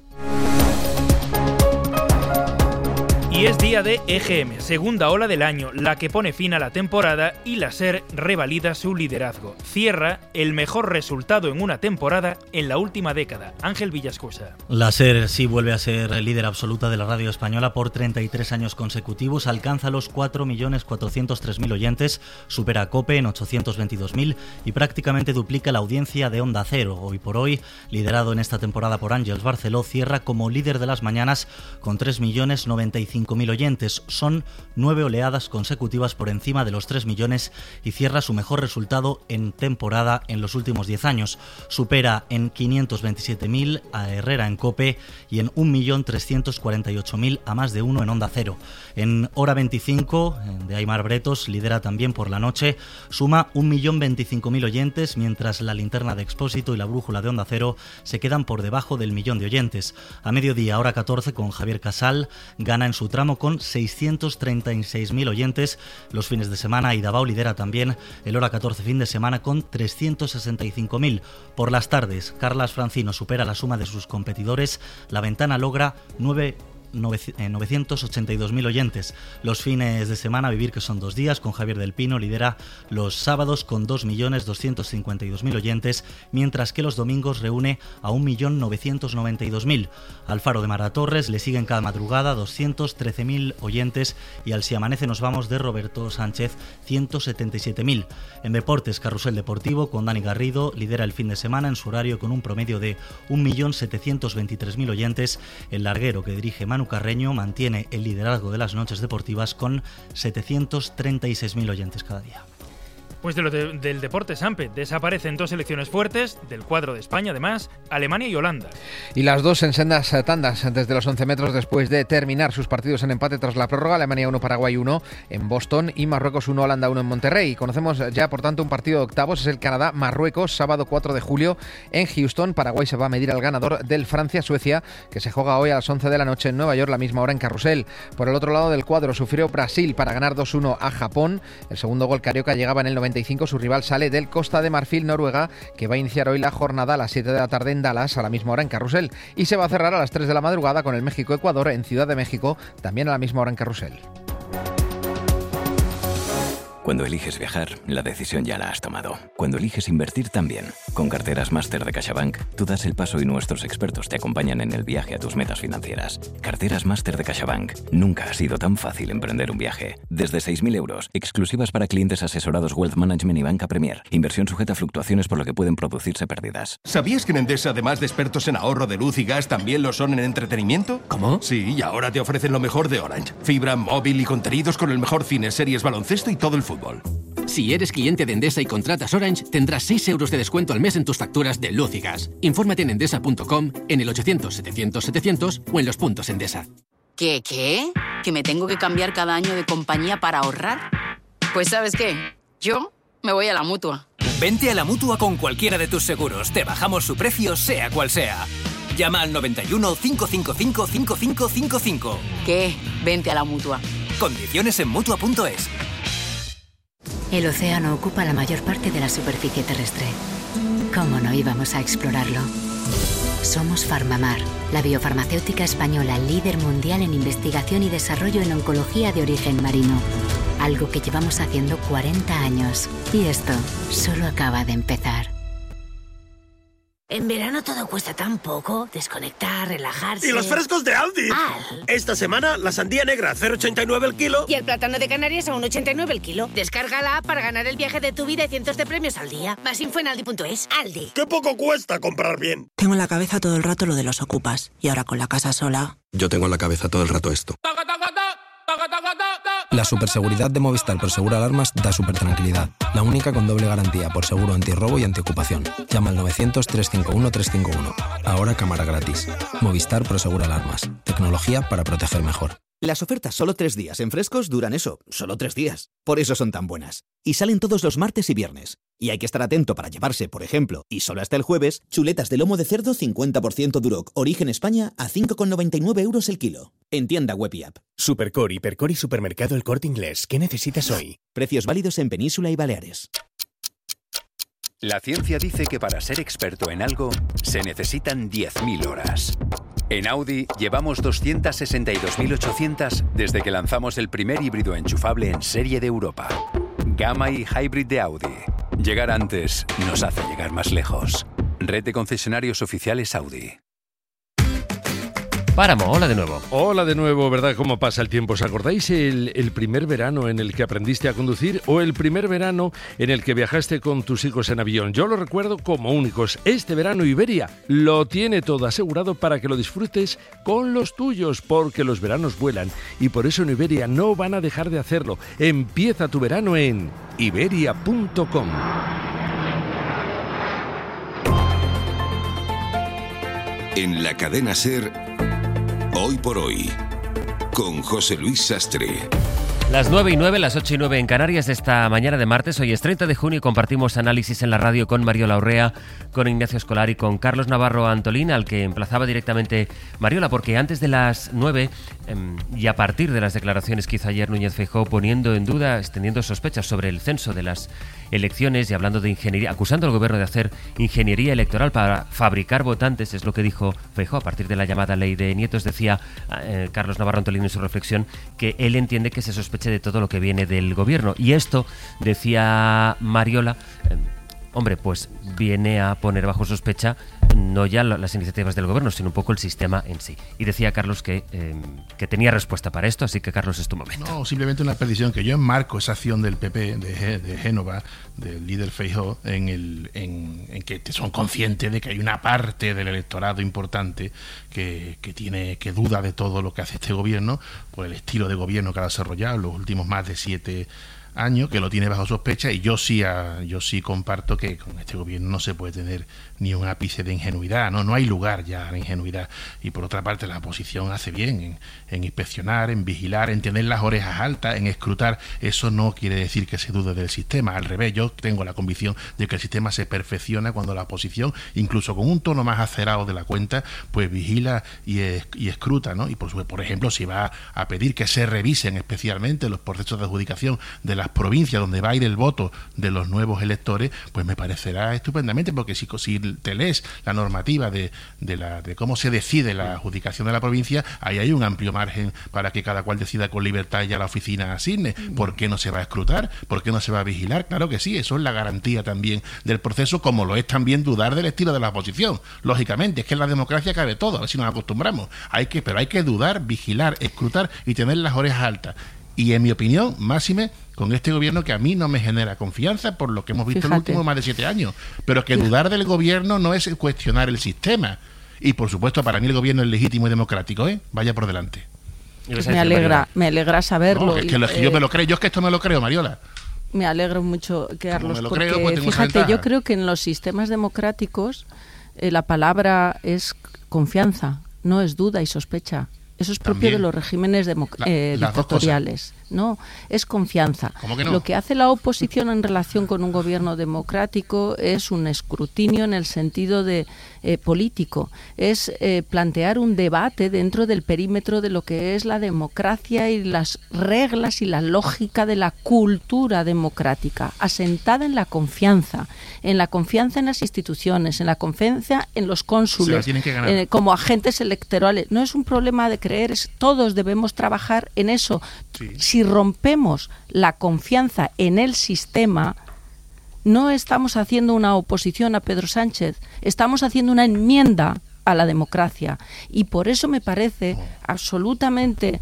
Y es día de EGM, segunda ola del año, la que pone fin a la temporada y la SER revalida su liderazgo. Cierra el mejor resultado en una temporada en la última década. Ángel Villascusa. La SER sí vuelve a ser líder absoluta de la radio española por 33 años consecutivos, alcanza los 4.403.000 oyentes, supera a COPE en 822.000 y prácticamente duplica la audiencia de Onda Cero. Hoy por Hoy, liderado en esta temporada por Àngels Barceló, cierra como líder de las mañanas con 3.095.000 25.000 oyentes. Son 9 oleadas consecutivas por encima de los 3 millones y cierra su mejor resultado en temporada en los últimos 10 años. Supera en 527.000 a Herrera en COPE y en 1.348.000 a Más de Uno en Onda Cero. En Hora 25 de Aimar Bretos lidera también por la noche, suma 1.025.000 oyentes, mientras La Linterna de Expósito y La Brújula de Onda Cero se quedan por debajo del millón de oyentes. A mediodía, Hora 14 con Javier Casal gana en su tramo con 636.000 oyentes. Los fines de semana, Idabao lidera también el Hora 14 fin de semana con 365.000. Por las tardes, Carlas Francino supera la suma de sus competidores. La Ventana logra 982.000 oyentes. Los fines de semana, Vivir, que son 2 días, con Javier del Pino lidera los sábados con 2.252.000 oyentes, mientras que los domingos reúne a 1.992.000. Al Faro de Mara Torres le siguen cada madrugada 213.000 oyentes, y al Si amanece nos vamos de Roberto Sánchez 177.000. En deportes, Carrusel Deportivo con Dani Garrido lidera el fin de semana en su horario con un promedio de 1.723.000 oyentes. El larguero que dirige Manu Carreño mantiene el liderazgo de las noches deportivas con 736.000 oyentes cada día. Pues del deporte, Sampe, desaparecen 2 selecciones fuertes del cuadro de España, además, Alemania y Holanda. Y las dos en sendas tandas desde los 11 metros después de terminar sus partidos en empate tras la prórroga. Alemania 1, Paraguay 1 en Boston y Marruecos 1, Holanda 1 en Monterrey. Conocemos ya, por tanto, un partido de octavos, es el Canadá-Marruecos, sábado 4 de julio en Houston. Paraguay se va a medir al ganador del Francia-Suecia, que se juega hoy a las 11 de la noche en Nueva York, la misma hora en Carrusel. Por el otro lado del cuadro sufrió Brasil para ganar 2-1 a Japón. El segundo gol carioca llegaba en el 95. Su rival sale del Costa de Marfil, Noruega, que va a iniciar hoy la jornada a las 7 de la tarde en Dallas, a la misma hora en Carrusel, y se va a cerrar a las 3 de la madrugada con el México-Ecuador en Ciudad de México, también a la misma hora en Carrusel. Cuando eliges viajar, la decisión ya la has tomado. Cuando eliges invertir también. Con Carteras Máster de CaixaBank, tú das el paso y nuestros expertos te acompañan en el viaje a tus metas financieras. Carteras Máster de CaixaBank. Nunca ha sido tan fácil emprender un viaje. Desde 6.000 euros, exclusivas para clientes asesorados Wealth Management y Banca Premier. Inversión sujeta a fluctuaciones, por lo que pueden producirse pérdidas. ¿Sabías que en Endesa, además de expertos en ahorro de luz y gas, también lo son en entretenimiento? ¿Cómo? Sí, y ahora te ofrecen lo mejor de Orange. Fibra, móvil y contenidos con el mejor cine, series, baloncesto y todo el fútbol. Si eres cliente de Endesa y contratas Orange, tendrás 6 euros de descuento al mes en tus facturas de luz y gas. Infórmate en endesa.com, en el 800-700-700 o en los puntos Endesa. ¿Qué? ¿Que me tengo que cambiar cada año de compañía para ahorrar? Pues ¿sabes qué? Yo me voy a la Mutua. Vente a la Mutua con cualquiera de tus seguros. Te bajamos su precio, sea cual sea. Llama al 91 555 5555. ¿Qué? Vente a la Mutua. Condiciones en Mutua.es. El océano ocupa la mayor parte de la superficie terrestre. ¿Cómo no íbamos a explorarlo? Somos Farmamar, la biofarmacéutica española líder mundial en investigación y desarrollo en oncología de origen marino. Algo que llevamos haciendo 40 años. Y esto solo acaba de empezar. En verano todo cuesta tan poco. Desconectar, relajarse... ¡Y los frescos de Aldi! Esta semana, la sandía negra a 0,89 el kilo. Y el plátano de Canarias a 1,89 el kilo. Descarga la app para ganar el viaje de tu vida y cientos de premios al día. Más info en aldi.es. Aldi. ¡Qué poco cuesta comprar bien! Tengo en la cabeza todo el rato lo de los ocupas. Y ahora con la casa sola... Yo tengo en la cabeza todo el rato esto. La superseguridad de Movistar Prosegur Alarmas da súper tranquilidad. La única con doble garantía por seguro antirrobo y antiocupación. Llama al 900-351-351. Ahora cámara gratis. Movistar Prosegur Alarmas. Tecnología para proteger mejor. Las ofertas solo 3 días en Frescos duran eso, solo 3 días. Por eso son tan buenas. Y salen todos los martes y viernes. Y hay que estar atento para llevarse, por ejemplo, y solo hasta el jueves, chuletas de lomo de cerdo 50% Duroc, origen España, a 5,99 euros el kilo. En tienda web y app. Supercor, Hipercor y Supermercado El Corte Inglés. ¿Qué necesitas hoy? Precios válidos en Península y Baleares. La ciencia dice que para ser experto en algo se necesitan 10.000 horas. En Audi llevamos 262.800 desde que lanzamos el primer híbrido enchufable en serie de Europa. Gamma y Hybrid de Audi. Llegar antes nos hace llegar más lejos. Red de concesionarios oficiales Audi. Páramo, hola de nuevo. Hola de nuevo, ¿verdad? ¿Cómo pasa el tiempo? ¿Os acordáis el primer verano en el que aprendiste a conducir o el primer verano en el que viajaste con tus hijos en avión? Yo lo recuerdo como únicos. Este verano Iberia lo tiene todo asegurado para que lo disfrutes con los tuyos, porque los veranos vuelan y por eso en Iberia no van a dejar de hacerlo. Empieza tu verano en iberia.com. En la cadena SER, Hoy por Hoy, con José Luis Sastre. Las 9:09, las 8:09 en Canarias de esta mañana de martes. Hoy es 30 de junio y compartimos análisis en la radio con Mariola Urrea, con Ignacio Escolar y con Carlos Navarro Antolín, al que emplazaba directamente Mariola, porque antes de las 9 y a partir de las declaraciones que hizo ayer Núñez Feijóo poniendo en duda, extendiendo sospechas sobre el censo de las elecciones y hablando de ingeniería, acusando al gobierno de hacer ingeniería electoral para fabricar votantes, es lo que dijo Feijóo a partir de la llamada ley de Nietos. Decía Carlos Navarro Antolín en su reflexión que él entiende que se sospecha de todo lo que viene del gobierno. Y esto, decía Mariola, hombre, pues viene a poner bajo sospecha no ya las iniciativas del gobierno, sino un poco el sistema en sí. Y decía Carlos que tenía respuesta para esto, así que Carlos, es tu momento. No, simplemente una petición, que yo enmarco esa acción del PP de Génova, del líder Feijóo, en que son conscientes de que hay una parte del electorado importante que duda de todo lo que hace este gobierno por el estilo de gobierno que ha desarrollado en los últimos más de 7 años, que lo tiene bajo sospecha, y yo sí comparto que con este gobierno no se puede tener ni un ápice de ingenuidad, no hay lugar ya a la ingenuidad. Y por otra parte la oposición hace bien en inspeccionar, en vigilar, en tener las orejas altas, en escrutar. Eso no quiere decir que se dude del sistema, al revés, yo tengo la convicción de que el sistema se perfecciona cuando la oposición, incluso con un tono más acerado de la cuenta, pues vigila y escruta, ¿no? Y por ejemplo, si va a pedir que se revisen especialmente los procesos de adjudicación de las provincias donde va a ir el voto de los nuevos electores, pues me parecerá estupendamente, porque si te lees la normativa de cómo se decide la adjudicación de la provincia, ahí hay un amplio margen para que cada cual decida con libertad y a la oficina asigne. ¿Por qué no se va a escrutar? ¿Por qué no se va a vigilar? Claro que sí, eso es la garantía también del proceso, como lo es también dudar del estilo de la oposición. Lógicamente, es que en la democracia cabe todo, a ver si nos acostumbramos. Pero hay que dudar, vigilar, escrutar y tener las orejas altas. Y en mi opinión, máxime, con este gobierno que a mí no me genera confianza por lo que hemos visto en los últimos más de 7 años. Pero que dudar del gobierno no es cuestionar el sistema. Y por supuesto, para mí el gobierno es legítimo y democrático, Vaya por delante. Pues me alegra saberlo. No, es que yo me lo creo, yo es que esto me lo creo, Mariola. Me alegro mucho, Carlos, porque creo, pues fíjate, yo creo que en los sistemas democráticos la palabra es confianza, no es duda y sospecha. Eso es propio de los regímenes dictatoriales. No, es confianza. ¿Cómo que no? Lo que hace la oposición en relación con un gobierno democrático es un escrutinio en el sentido de político. Es plantear un debate dentro del perímetro de lo que es la democracia y las reglas y la lógica de la cultura democrática, asentada en la confianza en las instituciones, en la confianza en los cónsules, como agentes electorales. No es un problema de creer, todos debemos trabajar en eso. Sí. Si rompemos la confianza en el sistema, no estamos haciendo una oposición a Pedro Sánchez, estamos haciendo una enmienda a la democracia. Y por eso me parece absolutamente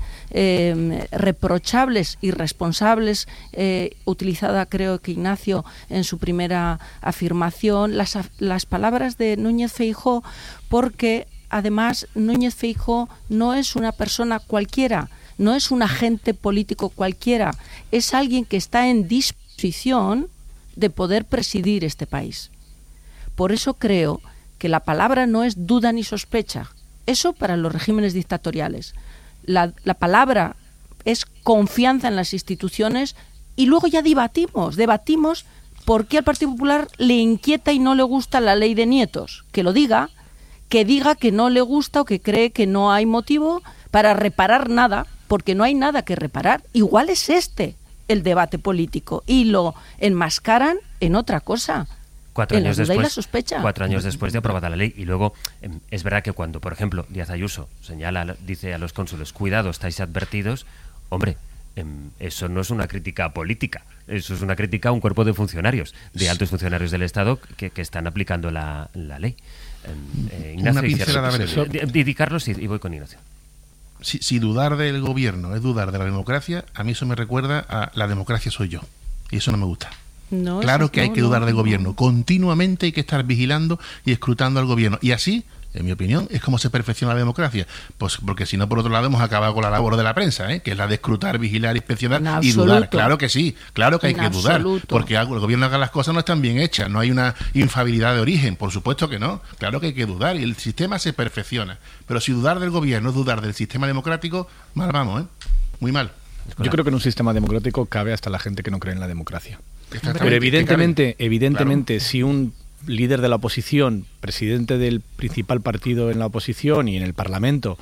reprochables y responsables, utilizada creo que Ignacio en su primera afirmación, las palabras de Núñez Feijóo, porque además Núñez Feijóo no es una persona cualquiera, no es un agente político cualquiera, es alguien que está en disposición de poder presidir este país. Por eso creo que la palabra no es duda ni sospecha. Eso para los regímenes dictatoriales. La palabra es confianza en las instituciones y luego ya debatimos por qué al Partido Popular le inquieta y no le gusta la ley de Nietos. Que lo diga, que diga que no le gusta o que cree que no hay motivo para reparar nada, porque no hay nada que reparar. Igual es el debate político y lo enmascaran en otra cosa. 4 años en la duda después, y la sospecha. 4 años después de aprobada la ley. Y luego es verdad que cuando, por ejemplo, Díaz Ayuso dice a los cónsules, cuidado, estáis advertidos, hombre, eso no es una crítica política, eso es una crítica a un cuerpo de funcionarios, de altos funcionarios del Estado que están aplicando la ley. Ignacio, una pincelada breve. Di Carlos y voy con Ignacio. Si dudar del gobierno es dudar de la democracia, a mí eso me recuerda a la democracia soy yo, y eso no me gusta. No, claro que hay que dudar del gobierno, continuamente hay que estar vigilando y escrutando al gobierno, y así, en mi opinión, es como se perfecciona la democracia. Pues porque si no, por otro lado, hemos acabado con la labor de la prensa, que es la de escrutar, vigilar, inspeccionar y dudar. Claro que sí, claro que hay que dudar, porque el gobierno haga las cosas no están bien hechas, no hay una infabilidad de origen, por supuesto que no, claro que hay que dudar y el sistema se perfecciona. Pero si dudar del gobierno es dudar del sistema democrático, mal vamos, muy mal. Yo creo que en un sistema democrático cabe hasta la gente que no cree en la democracia. Pero evidentemente, claro, si un líder de la oposición, presidente del principal partido en la oposición y en el Parlamento,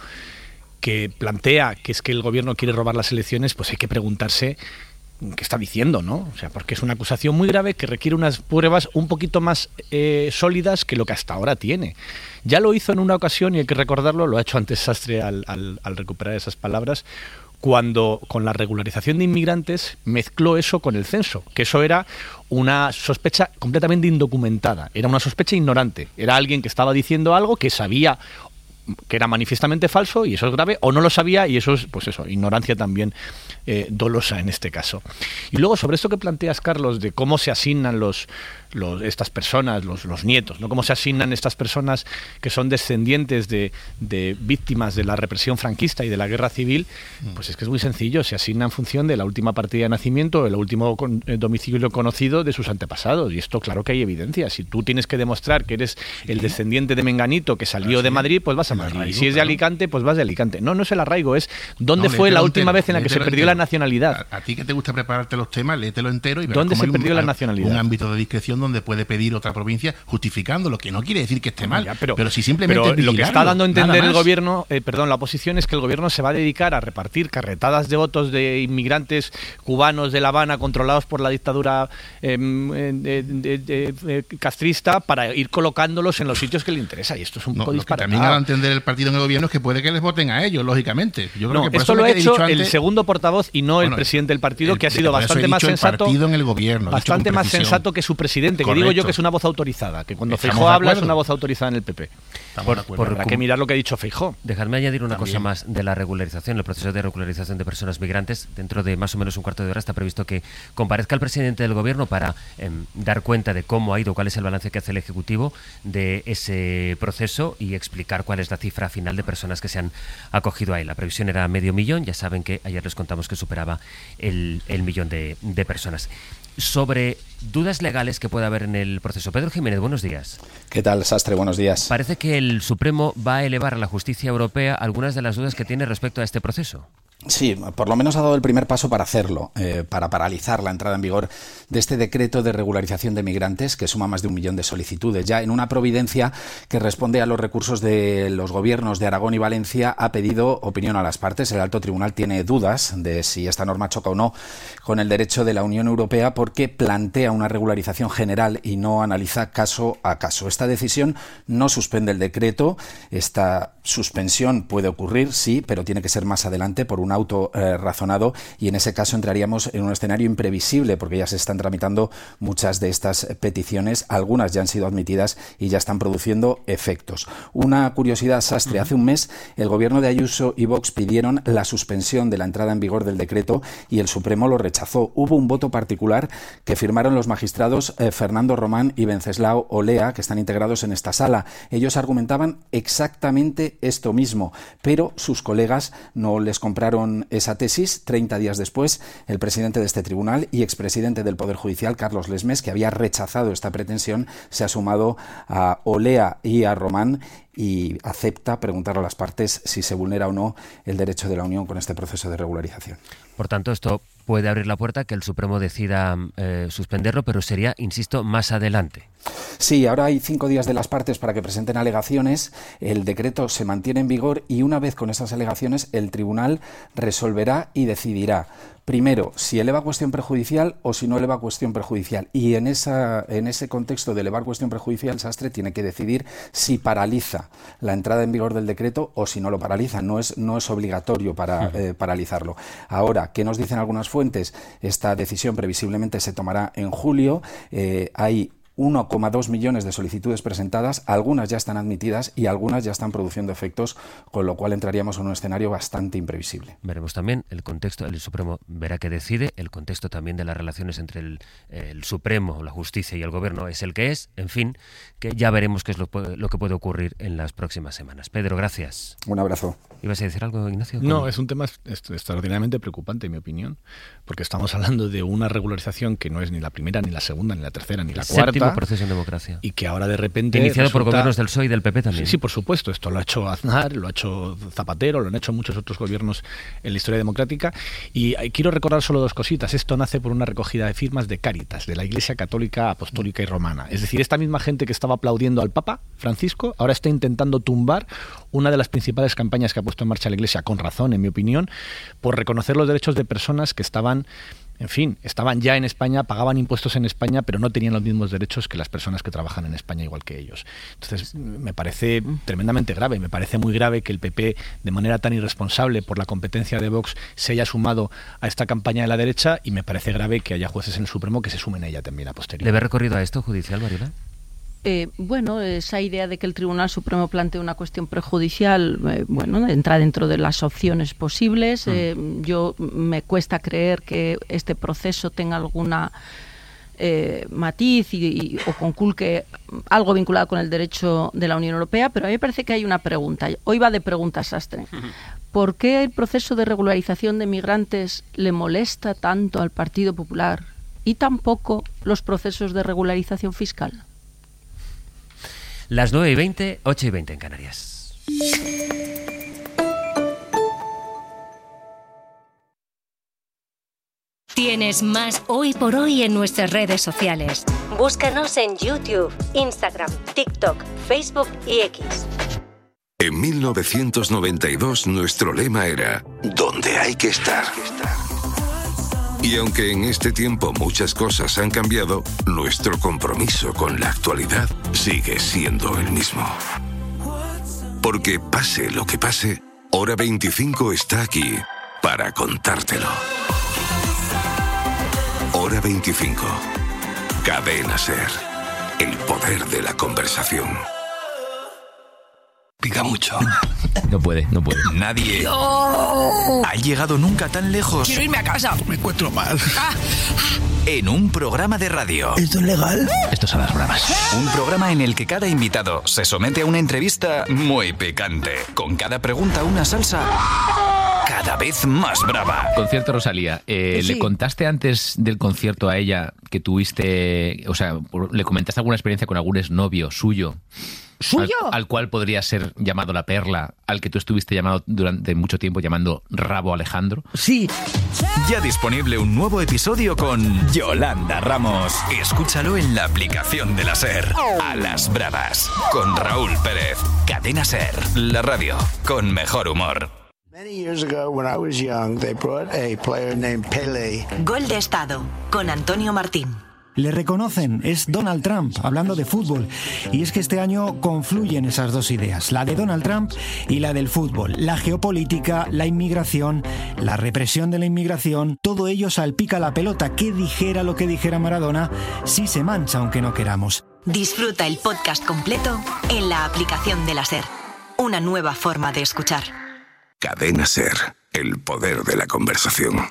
que plantea que es que el gobierno quiere robar las elecciones, pues hay que preguntarse qué está diciendo, ¿no? O sea, porque es una acusación muy grave que requiere unas pruebas un poquito más sólidas que lo que hasta ahora tiene. Ya lo hizo en una ocasión, y hay que recordarlo, lo ha hecho antes Sastre al recuperar esas palabras, cuando con la regularización de inmigrantes mezcló eso con el censo, que eso era una sospecha completamente indocumentada, era una sospecha ignorante, era alguien que estaba diciendo algo que sabía que era manifiestamente falso, y eso es grave, o no lo sabía, y eso es, pues eso, ignorancia también dolosa en este caso. Y luego, sobre esto que planteas, Carlos, de cómo se asignan estas personas, los nietos, ¿no? Cómo se asignan estas personas que son descendientes de víctimas de la represión franquista y de la guerra civil, pues es que es muy sencillo, se asigna en función de la última partida de nacimiento, el último domicilio conocido de sus antepasados, y esto claro que hay evidencia. Si tú tienes que demostrar que eres el descendiente de Menganito que salió de Madrid, pues vas a Madrid, y si es de Alicante, pues vas de Alicante. No es el arraigo, es dónde fue la última vez en la que se perdió la nacionalidad. A ti que te gusta prepararte los temas, léetelo entero y verás ¿dónde cómo se perdió la nacionalidad? Un ámbito de discreción donde puede pedir otra provincia justificándolo, que no quiere decir que esté mal, pero si simplemente lo que está dando a entender el gobierno, la oposición, es que el gobierno se va a dedicar a repartir carretadas de votos de inmigrantes cubanos de La Habana controlados por la dictadura castrista para ir colocándolos en los sitios que le interesa, y esto es un poco disparatado. También ha de entender el partido en el gobierno es que puede que les voten a ellos, lógicamente. Yo creo que por esto eso lo ha hecho antes, el segundo portavoz y no el presidente del partido, que ha sido bastante más sensato, en el gobierno, bastante más sensato que su presidente. Correcto. Que digo yo que es una voz autorizada, que cuando Feijóo habla es una voz autorizada en el PP. Habrá que mirar lo que ha dicho Feijóo. Dejadme añadir una cosa más de la regularización, el proceso de regularización de personas migrantes. Dentro de más o menos un cuarto de hora está previsto que comparezca el presidente del gobierno para dar cuenta de cómo ha ido, cuál es el balance que hace el Ejecutivo de ese proceso y explicar cuál es la cifra final de personas que se han acogido a él. La previsión era 500.000, ya saben que ayer les contamos que superaba el 1.000.000 de personas. Sobre dudas legales que pueda haber en el proceso. Pedro Jiménez, buenos días. ¿Qué tal, Sastre? Buenos días. Parece que el Supremo va a elevar a la justicia europea algunas de las dudas que tiene respecto a este proceso. Sí, por lo menos ha dado el primer paso para hacerlo, para paralizar la entrada en vigor de este decreto de regularización de migrantes que suma más de 1 millón de solicitudes. Ya en una providencia que responde a los recursos de los gobiernos de Aragón y Valencia, ha pedido opinión a las partes. El alto tribunal tiene dudas de si esta norma choca o no con el derecho de la Unión Europea porque plantea una regularización general y no analiza caso a caso. Esta decisión no suspende el decreto. Esta suspensión puede ocurrir, sí, pero tiene que ser más adelante por un auto razonado, y en ese caso entraríamos en un escenario imprevisible porque ya se están tramitando muchas de estas peticiones, algunas ya han sido admitidas y ya están produciendo efectos. Una curiosidad, Sastre, hace un mes el gobierno de Ayuso y Vox pidieron la suspensión de la entrada en vigor del decreto y el Supremo lo rechazó. Hubo un voto particular que firmaron los magistrados Fernando Román y Venceslao Olea, que están integrados en esta sala. Ellos argumentaban exactamente esto mismo, pero sus colegas no les compraron esa tesis. 30 días después, el presidente de este tribunal y expresidente del Poder Judicial, Carlos Lesmes, que había rechazado esta pretensión, se ha sumado a Olea y a Román y acepta preguntar a las partes si se vulnera o no el derecho de la Unión con este proceso de regularización. Por tanto, esto puede abrir la puerta a que el Supremo decida suspenderlo, pero sería, insisto, más adelante. Sí, ahora hay 5 días de las partes para que presenten alegaciones. El decreto se mantiene en vigor y una vez con esas alegaciones el tribunal resolverá y decidirá primero si eleva cuestión prejudicial o si no eleva cuestión prejudicial. Y en ese contexto de elevar cuestión prejudicial, Sastre tiene que decidir si paraliza la entrada en vigor del decreto o si no lo paraliza. No es obligatorio paralizarlo. Ahora, ¿qué nos dicen algunas fuentes? Esta decisión previsiblemente se tomará en julio. Hay 1,2 millones de solicitudes presentadas, algunas ya están admitidas y algunas ya están produciendo efectos, con lo cual entraríamos en un escenario bastante imprevisible. Veremos también el contexto, el Supremo verá qué decide, el contexto también de las relaciones entre el Supremo, la justicia y el Gobierno es el que es, en fin, que ya veremos qué es lo que puede ocurrir en las próximas semanas. Pedro, gracias. Un abrazo. ¿Ibas a decir algo, Ignacio? No, es un tema extraordinariamente preocupante, en mi opinión, porque estamos hablando de una regularización que no es ni la primera, ni la segunda, ni la tercera, ni la cuarta. Proceso en democracia. Y que ahora de repente... Iniciado por gobiernos del PSOE y del PP también. Sí, por supuesto. Esto lo ha hecho Aznar, lo ha hecho Zapatero, lo han hecho muchos otros gobiernos en la historia democrática. Y quiero recordar solo 2 cositas. Esto nace por una recogida de firmas de Cáritas, de la Iglesia Católica, Apostólica y Romana. Es decir, esta misma gente que estaba aplaudiendo al Papa Francisco, ahora está intentando tumbar una de las principales campañas que ha puesto en marcha la Iglesia, con razón, en mi opinión, por reconocer los derechos de personas que estaban ya en España, pagaban impuestos en España, pero no tenían los mismos derechos que las personas que trabajan en España igual que ellos. Entonces, me parece tremendamente grave, me parece muy grave que el PP, de manera tan irresponsable por la competencia de Vox, se haya sumado a esta campaña de la derecha, y me parece grave que haya jueces en el Supremo que se sumen a ella también a posteriori. ¿Le ve recorrido a esto judicial, Mariola? Bueno, esa idea de que el Tribunal Supremo plantee una cuestión prejudicial, entra dentro de las opciones posibles. Yo me cuesta creer que este proceso tenga alguna matiz o conculque algo vinculado con el derecho de la Unión Europea, pero a mí me parece que hay una pregunta. Hoy va de preguntas, Sastre. ¿Por qué el proceso de regularización de migrantes le molesta tanto al Partido Popular y tampoco los procesos de regularización fiscal? Las 9:20, 8:20 en Canarias. Tienes más Hoy por Hoy en nuestras redes sociales. Búscanos en YouTube, Instagram, TikTok, Facebook y X. En 1992 nuestro lema era ¿dónde hay que estar? Y aunque en este tiempo muchas cosas han cambiado, nuestro compromiso con la actualidad sigue siendo el mismo. Porque pase lo que pase, Hora 25 está aquí para contártelo. Hora 25. Cadena SER. El poder de la conversación. Pica mucho. No puede. Nadie ha llegado nunca tan lejos. Quiero irme a casa. Me encuentro mal. En un programa de radio. ¿Esto es legal? Esto son las bravas. Un programa en el que cada invitado se somete a una entrevista muy picante. Con cada pregunta una salsa cada vez más brava. Concierto Rosalía. Sí. ¿Le contaste antes del concierto a ella que tuviste, o sea, le comentaste alguna experiencia con algún exnovio suyo? ¿Suyo? Al cual podría ser llamado La Perla, al que tú estuviste llamado durante mucho tiempo llamando Rabo Alejandro. Sí. Ya disponible un nuevo episodio con Yolanda Ramos. Escúchalo en la aplicación de la SER. A las bravas. Con Raúl Pérez. Cadena SER. La radio con mejor humor. Many years ago, when I was young, they brought a player named Pelé. Gol de Estado, con Antonio Martín. Le reconocen, es Donald Trump, hablando de fútbol. Y es que este año confluyen esas 2 ideas, la de Donald Trump y la del fútbol. La geopolítica, la inmigración, la represión de la inmigración, todo ello salpica la pelota. Que dijera lo que dijera Maradona, sí se mancha aunque no queramos. Disfruta el podcast completo en la aplicación de la SER. Una nueva forma de escuchar. Cadena SER. El poder de la conversación.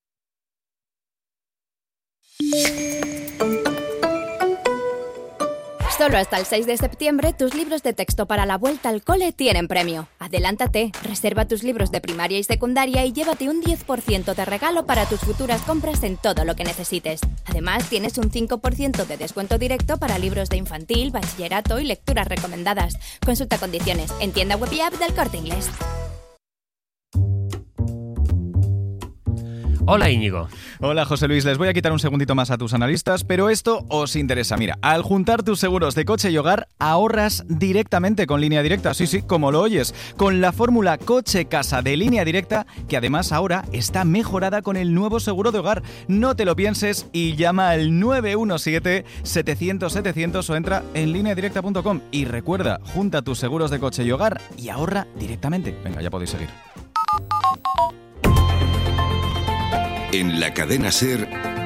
Solo hasta el 6 de septiembre, tus libros de texto para la vuelta al cole tienen premio. Adelántate, reserva tus libros de primaria y secundaria y llévate un 10% de regalo para tus futuras compras en todo lo que necesites. Además, tienes un 5% de descuento directo para libros de infantil, bachillerato y lecturas recomendadas. Consulta condiciones en tienda web y app del Corte Inglés. Hola, Íñigo. Hola, José Luis. Les voy a quitar un segundito más a tus analistas, pero esto os interesa. Mira, al juntar tus seguros de coche y hogar, ahorras directamente con Línea Directa. Sí, como lo oyes. Con la fórmula coche-casa de Línea Directa, que además ahora está mejorada con el nuevo seguro de hogar. No te lo pienses y llama al 917-700-700 o entra en lineadirecta.com. Y recuerda, junta tus seguros de coche y hogar y ahorra directamente. Venga, ya podéis seguir. En la cadena SER,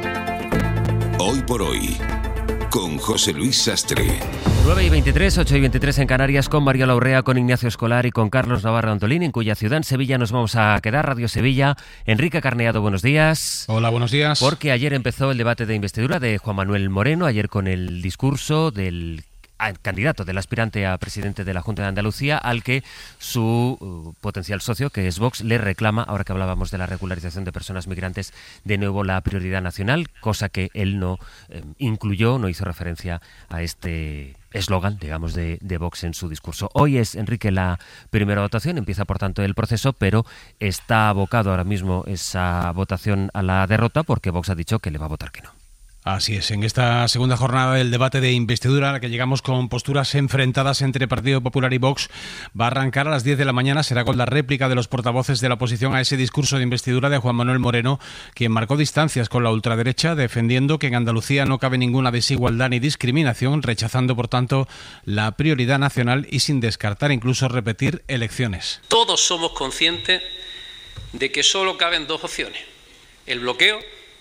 Hoy por Hoy, con José Luis Sastre. 9:23, 8:23 en Canarias, con Mariola Urrea, con Ignacio Escolar y con Carlos Navarro Antolín, en cuya ciudad, en Sevilla, nos vamos a quedar. Radio Sevilla. Enrique Carneado, buenos días. Hola, buenos días. Porque ayer empezó el debate de investidura de Juan Manuel Moreno, ayer con el discurso del candidato, del aspirante a presidente de la Junta de Andalucía, al que su potencial socio, que es Vox, le reclama, ahora que hablábamos de la regularización de personas migrantes, de nuevo la prioridad nacional, cosa que él no incluyó, no hizo referencia a este eslogan, digamos, de Vox en su discurso. Hoy es, Enrique, la primera votación, empieza por tanto el proceso, pero está abocado ahora mismo esa votación a la derrota porque Vox ha dicho que le va a votar que no. Así es, en esta segunda jornada del debate de investidura, a la que llegamos con posturas enfrentadas entre Partido Popular y Vox, va a arrancar a las 10 de la mañana, será con la réplica de los portavoces de la oposición a ese discurso de investidura de Juan Manuel Moreno, quien marcó distancias con la ultraderecha, defendiendo que en Andalucía no cabe ninguna desigualdad ni discriminación, rechazando por tanto la prioridad nacional y sin descartar incluso repetir elecciones. Todos somos conscientes de que solo caben dos opciones: el bloqueo,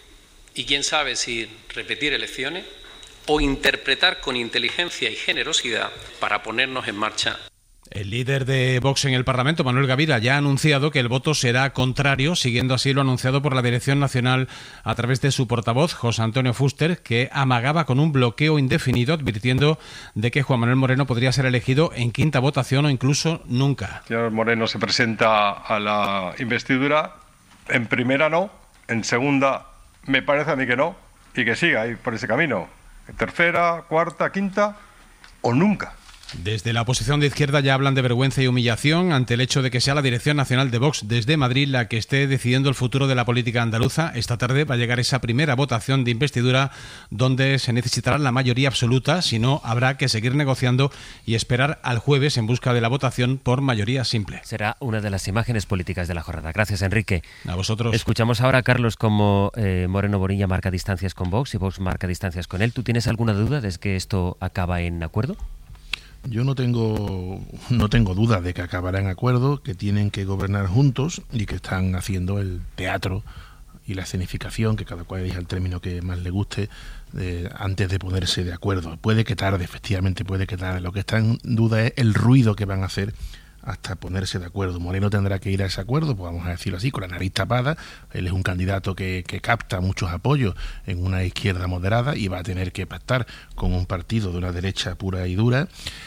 y quién sabe si repetir elecciones, o interpretar con inteligencia y generosidad para ponernos en marcha. El líder de Vox en el Parlamento, Manuel Gavira, ya ha anunciado que el voto será contrario, siguiendo así lo anunciado por la Dirección Nacional a través de su portavoz, José Antonio Fuster, que amagaba con un bloqueo indefinido, advirtiendo de que Juan Manuel Moreno podría ser elegido en quinta votación o incluso nunca. El señor Moreno se presenta a la investidura, en primera no, en segunda me parece a mí que no, y que siga ahí por ese camino. Tercera, cuarta, quinta o nunca. Desde la oposición de izquierda ya hablan de vergüenza y humillación ante el hecho de que sea la Dirección Nacional de Vox desde Madrid la que esté decidiendo el futuro de la política andaluza. Esta tarde va a llegar esa primera votación de investidura donde se necesitará la mayoría absoluta, si no habrá que seguir negociando y esperar al jueves en busca de la votación por mayoría simple. Será una de las imágenes políticas de la jornada. Gracias, Enrique. A vosotros. Escuchamos ahora a Carlos cómo Moreno Boriña marca distancias con Vox y Vox marca distancias con él. ¿Tú tienes alguna duda de que esto acaba en acuerdo? Yo no tengo duda de que acabará en acuerdo, que tienen que gobernar juntos y que están haciendo el teatro y la escenificación, que cada cual elija el término que más le guste, antes de ponerse de acuerdo. Puede que tarde, efectivamente, puede que tarde. Lo que está en duda es el ruido que van a hacer hasta ponerse de acuerdo. Moreno tendrá que ir a ese acuerdo, pues vamos a decirlo así, con la nariz tapada. Él es un candidato que capta muchos apoyos en una izquierda moderada y va a tener que pactar con un partido de una derecha pura y dura.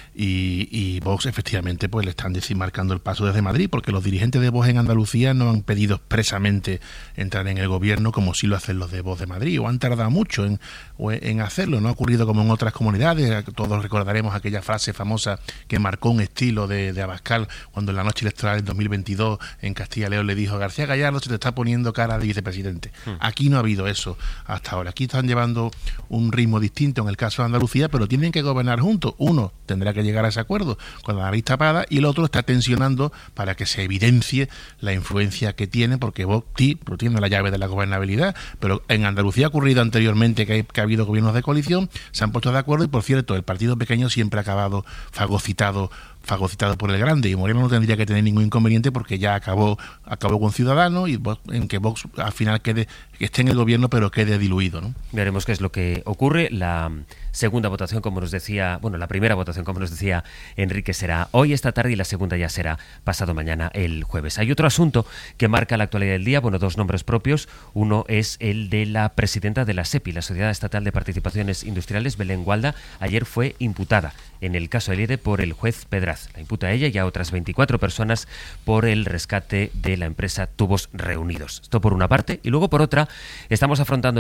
Y Vox efectivamente pues le están marcando el paso desde Madrid, porque los dirigentes de Vox en Andalucía no han pedido expresamente entrar en el gobierno como sí lo hacen los de Vox de Madrid, o han tardado mucho en hacerlo. No ha ocurrido como en otras comunidades. Todos recordaremos aquella frase famosa que marcó un estilo de Abascal cuando en la noche electoral del 2022 en Castilla y León le dijo: García Gallardo se te está poniendo cara de vicepresidente. Aquí no ha habido eso hasta ahora. Aquí están llevando un ritmo distinto en el caso de Andalucía, pero tienen que gobernar juntos. Uno tendrá que llegar a ese acuerdo con la nariz tapada y el otro está tensionando para que se evidencie la influencia que tiene, porque Vox tiene la llave de la gobernabilidad, pero en Andalucía ha ocurrido anteriormente que ha habido gobiernos de coalición, se han puesto de acuerdo y, por cierto, el partido pequeño siempre ha acabado fagocitado por el grande, y Moreno no tendría que tener ningún inconveniente porque ya acabó con Ciudadanos y en que Vox al final esté en el gobierno pero quede diluido, ¿no? Veremos qué es lo que ocurre. La segunda votación, como nos decía, la primera votación, como nos decía Enrique, será hoy, esta tarde, y la segunda ya será pasado mañana, el jueves. Hay otro asunto que marca la actualidad del día, dos nombres propios. Uno es el de la presidenta de la SEPI, la Sociedad Estatal de Participaciones Industriales, Belén Gualda. Ayer fue imputada en el caso Elide por el juez Pedraz. La imputa a ella y a otras 24 personas por el rescate de la empresa Tubos Reunidos. Esto por una parte. Y luego por otra, está afrontando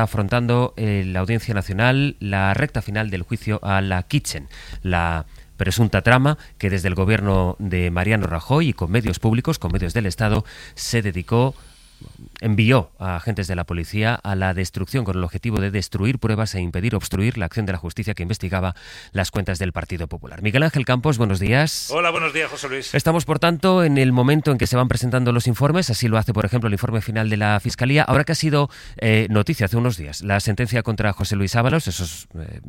la Audiencia Nacional la recta final del juicio a la Kitchen, la presunta trama que desde el gobierno de Mariano Rajoy y con medios públicos, con medios del Estado, se dedicó envió a agentes de la policía a la destrucción con el objetivo de destruir pruebas e impedir obstruir la acción de la justicia que investigaba las cuentas del Partido Popular. Miguel Ángel Campos, buenos días. Hola, buenos días, José Luis. Estamos, por tanto, en el momento en que se van presentando los informes. Así lo hace, por ejemplo, el informe final de la Fiscalía. Ahora que ha sido noticia hace unos días la sentencia contra José Luis Ábalos, esos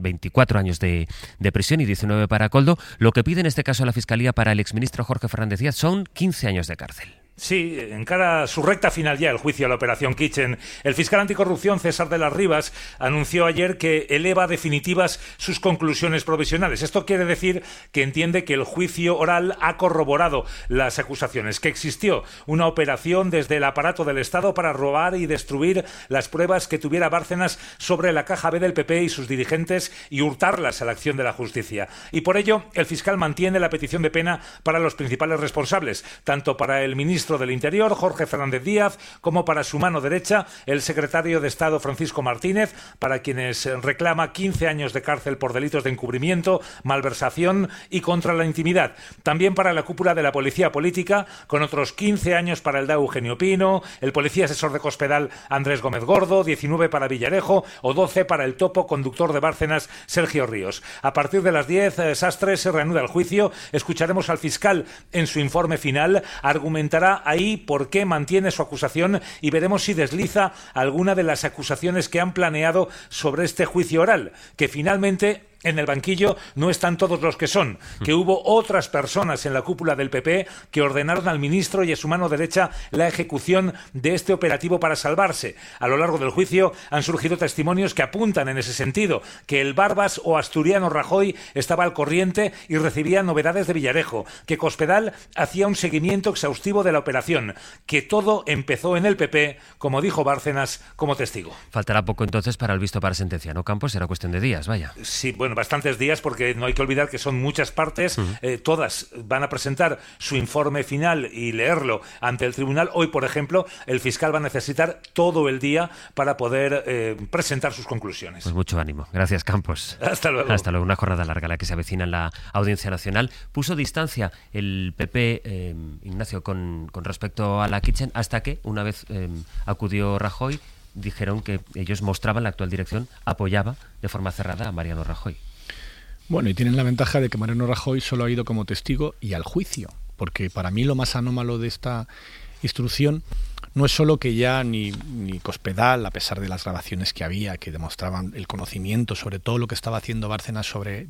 24 años de prisión y 19 para Koldo, lo que pide en este caso la Fiscalía para el exministro Jorge Fernández Díaz son 15 años de cárcel. Sí, encara su recta final ya el juicio a la Operación Kitchen. El fiscal anticorrupción César de las Rivas anunció ayer que eleva definitivas sus conclusiones provisionales. Esto quiere decir que entiende que el juicio oral ha corroborado las acusaciones, que existió una operación desde el aparato del Estado para robar y destruir las pruebas que tuviera Bárcenas sobre la caja B del PP y sus dirigentes y hurtarlas a la acción de la justicia. Y por ello, el fiscal mantiene la petición de pena para los principales responsables, tanto para el ministro del Interior, Jorge Fernández Díaz, como para su mano derecha, el secretario de Estado Francisco Martínez, para quienes reclama 15 años de cárcel por delitos de encubrimiento, malversación y contra la intimidad. También para la cúpula de la Policía Política, con otros 15 años para el DAO Eugenio Pino, el policía asesor de Cospedal Andrés Gómez Gordo, 19 para Villarejo o 12 para el topo conductor de Bárcenas Sergio Ríos. A partir de las 10, Sastre se reanuda el juicio. Escucharemos al fiscal en su informe final. Argumentará ahí por qué mantiene su acusación y veremos si desliza alguna de las acusaciones que han planeado sobre este juicio oral, que finalmente en el banquillo no están todos los que son, que hubo otras personas en la cúpula del PP que ordenaron al ministro y a su mano derecha la ejecución de este operativo para salvarse. A lo largo del juicio han surgido testimonios que apuntan en ese sentido, que el Barbas o asturiano Rajoy estaba al corriente y recibía novedades de Villarejo, que Cospedal hacía un seguimiento exhaustivo de la operación, que todo empezó en el PP, como dijo Bárcenas como testigo. Faltará poco entonces para el visto para sentencia, ¿no, Campos? Será cuestión de días, vaya. Sí, bueno, bastantes días, porque no hay que olvidar que son muchas partes, todas van a presentar su informe final y leerlo ante el tribunal. Hoy, por ejemplo, el fiscal va a necesitar todo el día para poder presentar sus conclusiones. Pues mucho ánimo. Gracias, Campos. Hasta luego. Hasta luego. Una jornada larga la que se avecina en la Audiencia Nacional. Puso distancia el PP, Ignacio, con respecto a la Kitchen, hasta que, una vez acudió Rajoy, dijeron que ellos mostraban, la actual dirección apoyaba de forma cerrada a Mariano Rajoy. Bueno, y tienen la ventaja de que Mariano Rajoy solo ha ido como testigo y al juicio, porque para mí lo más anómalo de esta instrucción no es solo que ya ni Cospedal, a pesar de las grabaciones que había, que demostraban el conocimiento sobre todo lo que estaba haciendo Bárcenas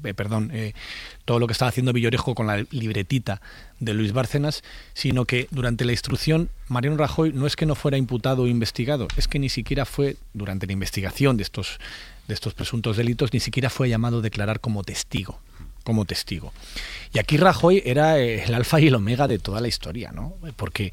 todo lo que estaba haciendo Villarejo con la libretita de Luis Bárcenas, sino que durante la instrucción Mariano Rajoy no es que no fuera imputado o investigado, es que ni siquiera fue, durante la investigación de estos presuntos delitos, ni siquiera fue llamado a declarar como testigo. Y aquí Rajoy era el alfa y el omega de toda la historia, ¿no? ¿Por qué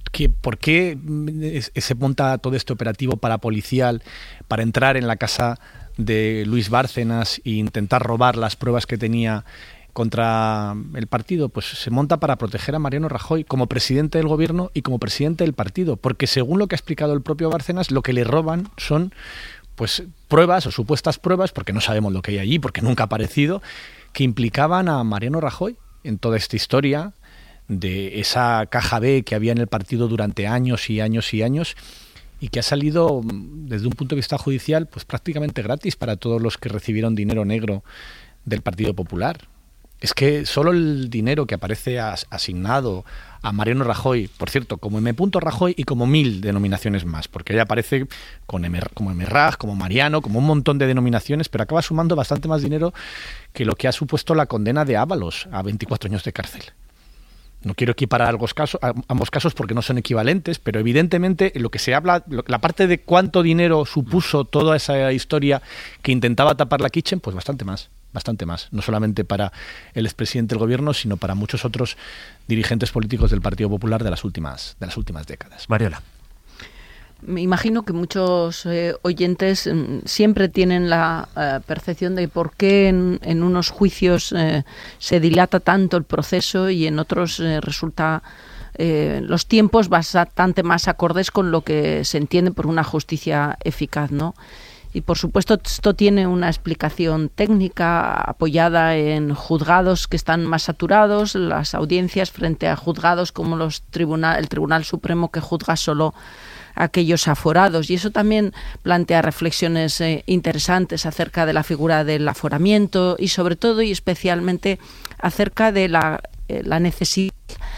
se monta todo este operativo parapolicial para entrar en la casa de Luis Bárcenas e intentar robar las pruebas que tenía contra el partido? Pues se monta para proteger a Mariano Rajoy como presidente del gobierno y como presidente del partido, porque según lo que ha explicado el propio Bárcenas, lo que le roban son pues pruebas o supuestas pruebas, porque no sabemos lo que hay allí, porque nunca ha aparecido, que implicaban a Mariano Rajoy en toda esta historia de esa caja B que había en el partido durante años y años y años, y que ha salido desde un punto de vista judicial pues prácticamente gratis para todos los que recibieron dinero negro del Partido Popular. Es que solo el dinero que aparece asignado a Mariano Rajoy, por cierto, como M. Rajoy y como 1000 denominaciones más, porque ella aparece como MRAG, como Mariano, como un montón de denominaciones, pero acaba sumando bastante más dinero que lo que ha supuesto la condena de Ábalos a 24 años de cárcel. No quiero equiparar ambos casos porque no son equivalentes, pero evidentemente lo que se habla, la parte de cuánto dinero supuso toda esa historia que intentaba tapar la Kitchen, pues bastante más, no solamente para el expresidente del gobierno, sino para muchos otros dirigentes políticos del Partido Popular de las últimas décadas. Mariola. Me imagino que muchos oyentes siempre tienen la percepción de por qué en unos juicios se dilata tanto el proceso y en otros resulta los tiempos bastante más acordes con lo que se entiende por una justicia eficaz, ¿no? Y por supuesto esto tiene una explicación técnica apoyada en juzgados que están más saturados, las audiencias frente a juzgados como el Tribunal Supremo, que juzga solo aquellos aforados. Y eso también plantea reflexiones interesantes acerca de la figura del aforamiento y sobre todo y especialmente acerca de la necesidad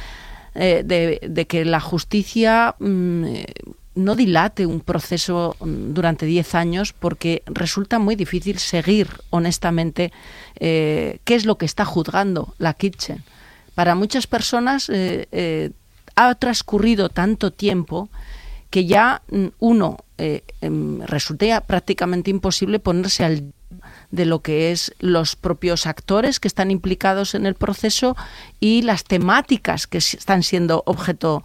de que la justicia no dilate un proceso durante 10 años, porque resulta muy difícil seguir honestamente qué es lo que está juzgando la Kitchen. Para muchas personas ha transcurrido tanto tiempo que ya resulta prácticamente imposible ponerse al día de lo que es los propios actores que están implicados en el proceso y las temáticas que están siendo objeto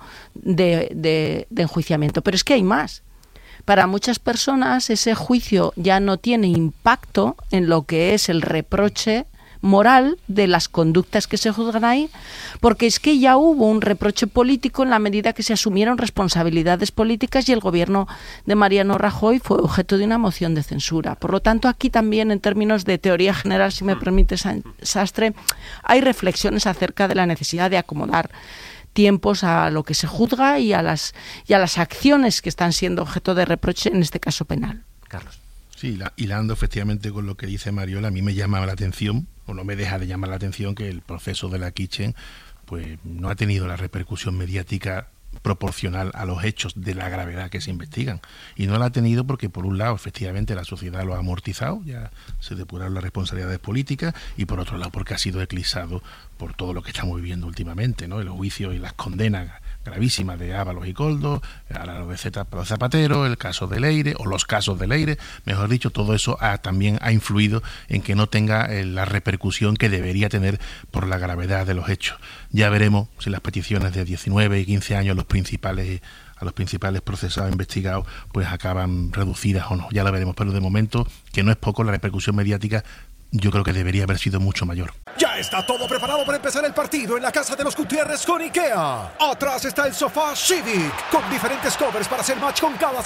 de enjuiciamiento. Pero es que hay más. Para muchas personas ese juicio ya no tiene impacto en lo que es el reproche moral de las conductas que se juzgan ahí, porque es que ya hubo un reproche político en la medida que se asumieron responsabilidades políticas y el gobierno de Mariano Rajoy fue objeto de una moción de censura. Por lo tanto, aquí también, en términos de teoría general, si me permite, Sastre, hay reflexiones acerca de la necesidad de acomodar tiempos a lo que se juzga y a las acciones que están siendo objeto de reproche, en este caso penal. Carlos. Sí, hilando efectivamente con lo que dice Mariola, a mí me llama la atención, o no me deja de llamar la atención, que el proceso de la Kitchen pues no ha tenido la repercusión mediática proporcional a los hechos de la gravedad que se investigan. Y no la ha tenido porque, por un lado, efectivamente la sociedad lo ha amortizado, ya se depuraron las responsabilidades políticas, y por otro lado porque ha sido eclipsado por todo lo que estamos viviendo últimamente, ¿no? Los juicios y las condenas gravísimas de Ábalos y Koldo, ahora lo de Zapatero, el caso de Leire, o los casos de Leire, mejor dicho, todo eso también ha influido en que no tenga la repercusión que debería tener por la gravedad de los hechos. Ya veremos si las peticiones de 19 y 15 años a los principales procesados investigados pues acaban reducidas o no, ya lo veremos, pero de momento, que no es poco, la repercusión mediática yo creo que debería haber sido mucho mayor. Ya está todo preparado para empezar el partido en la casa de los Gutiérrez con IKEA. Atrás está el sofá Civic, con diferentes covers para hacer match con cada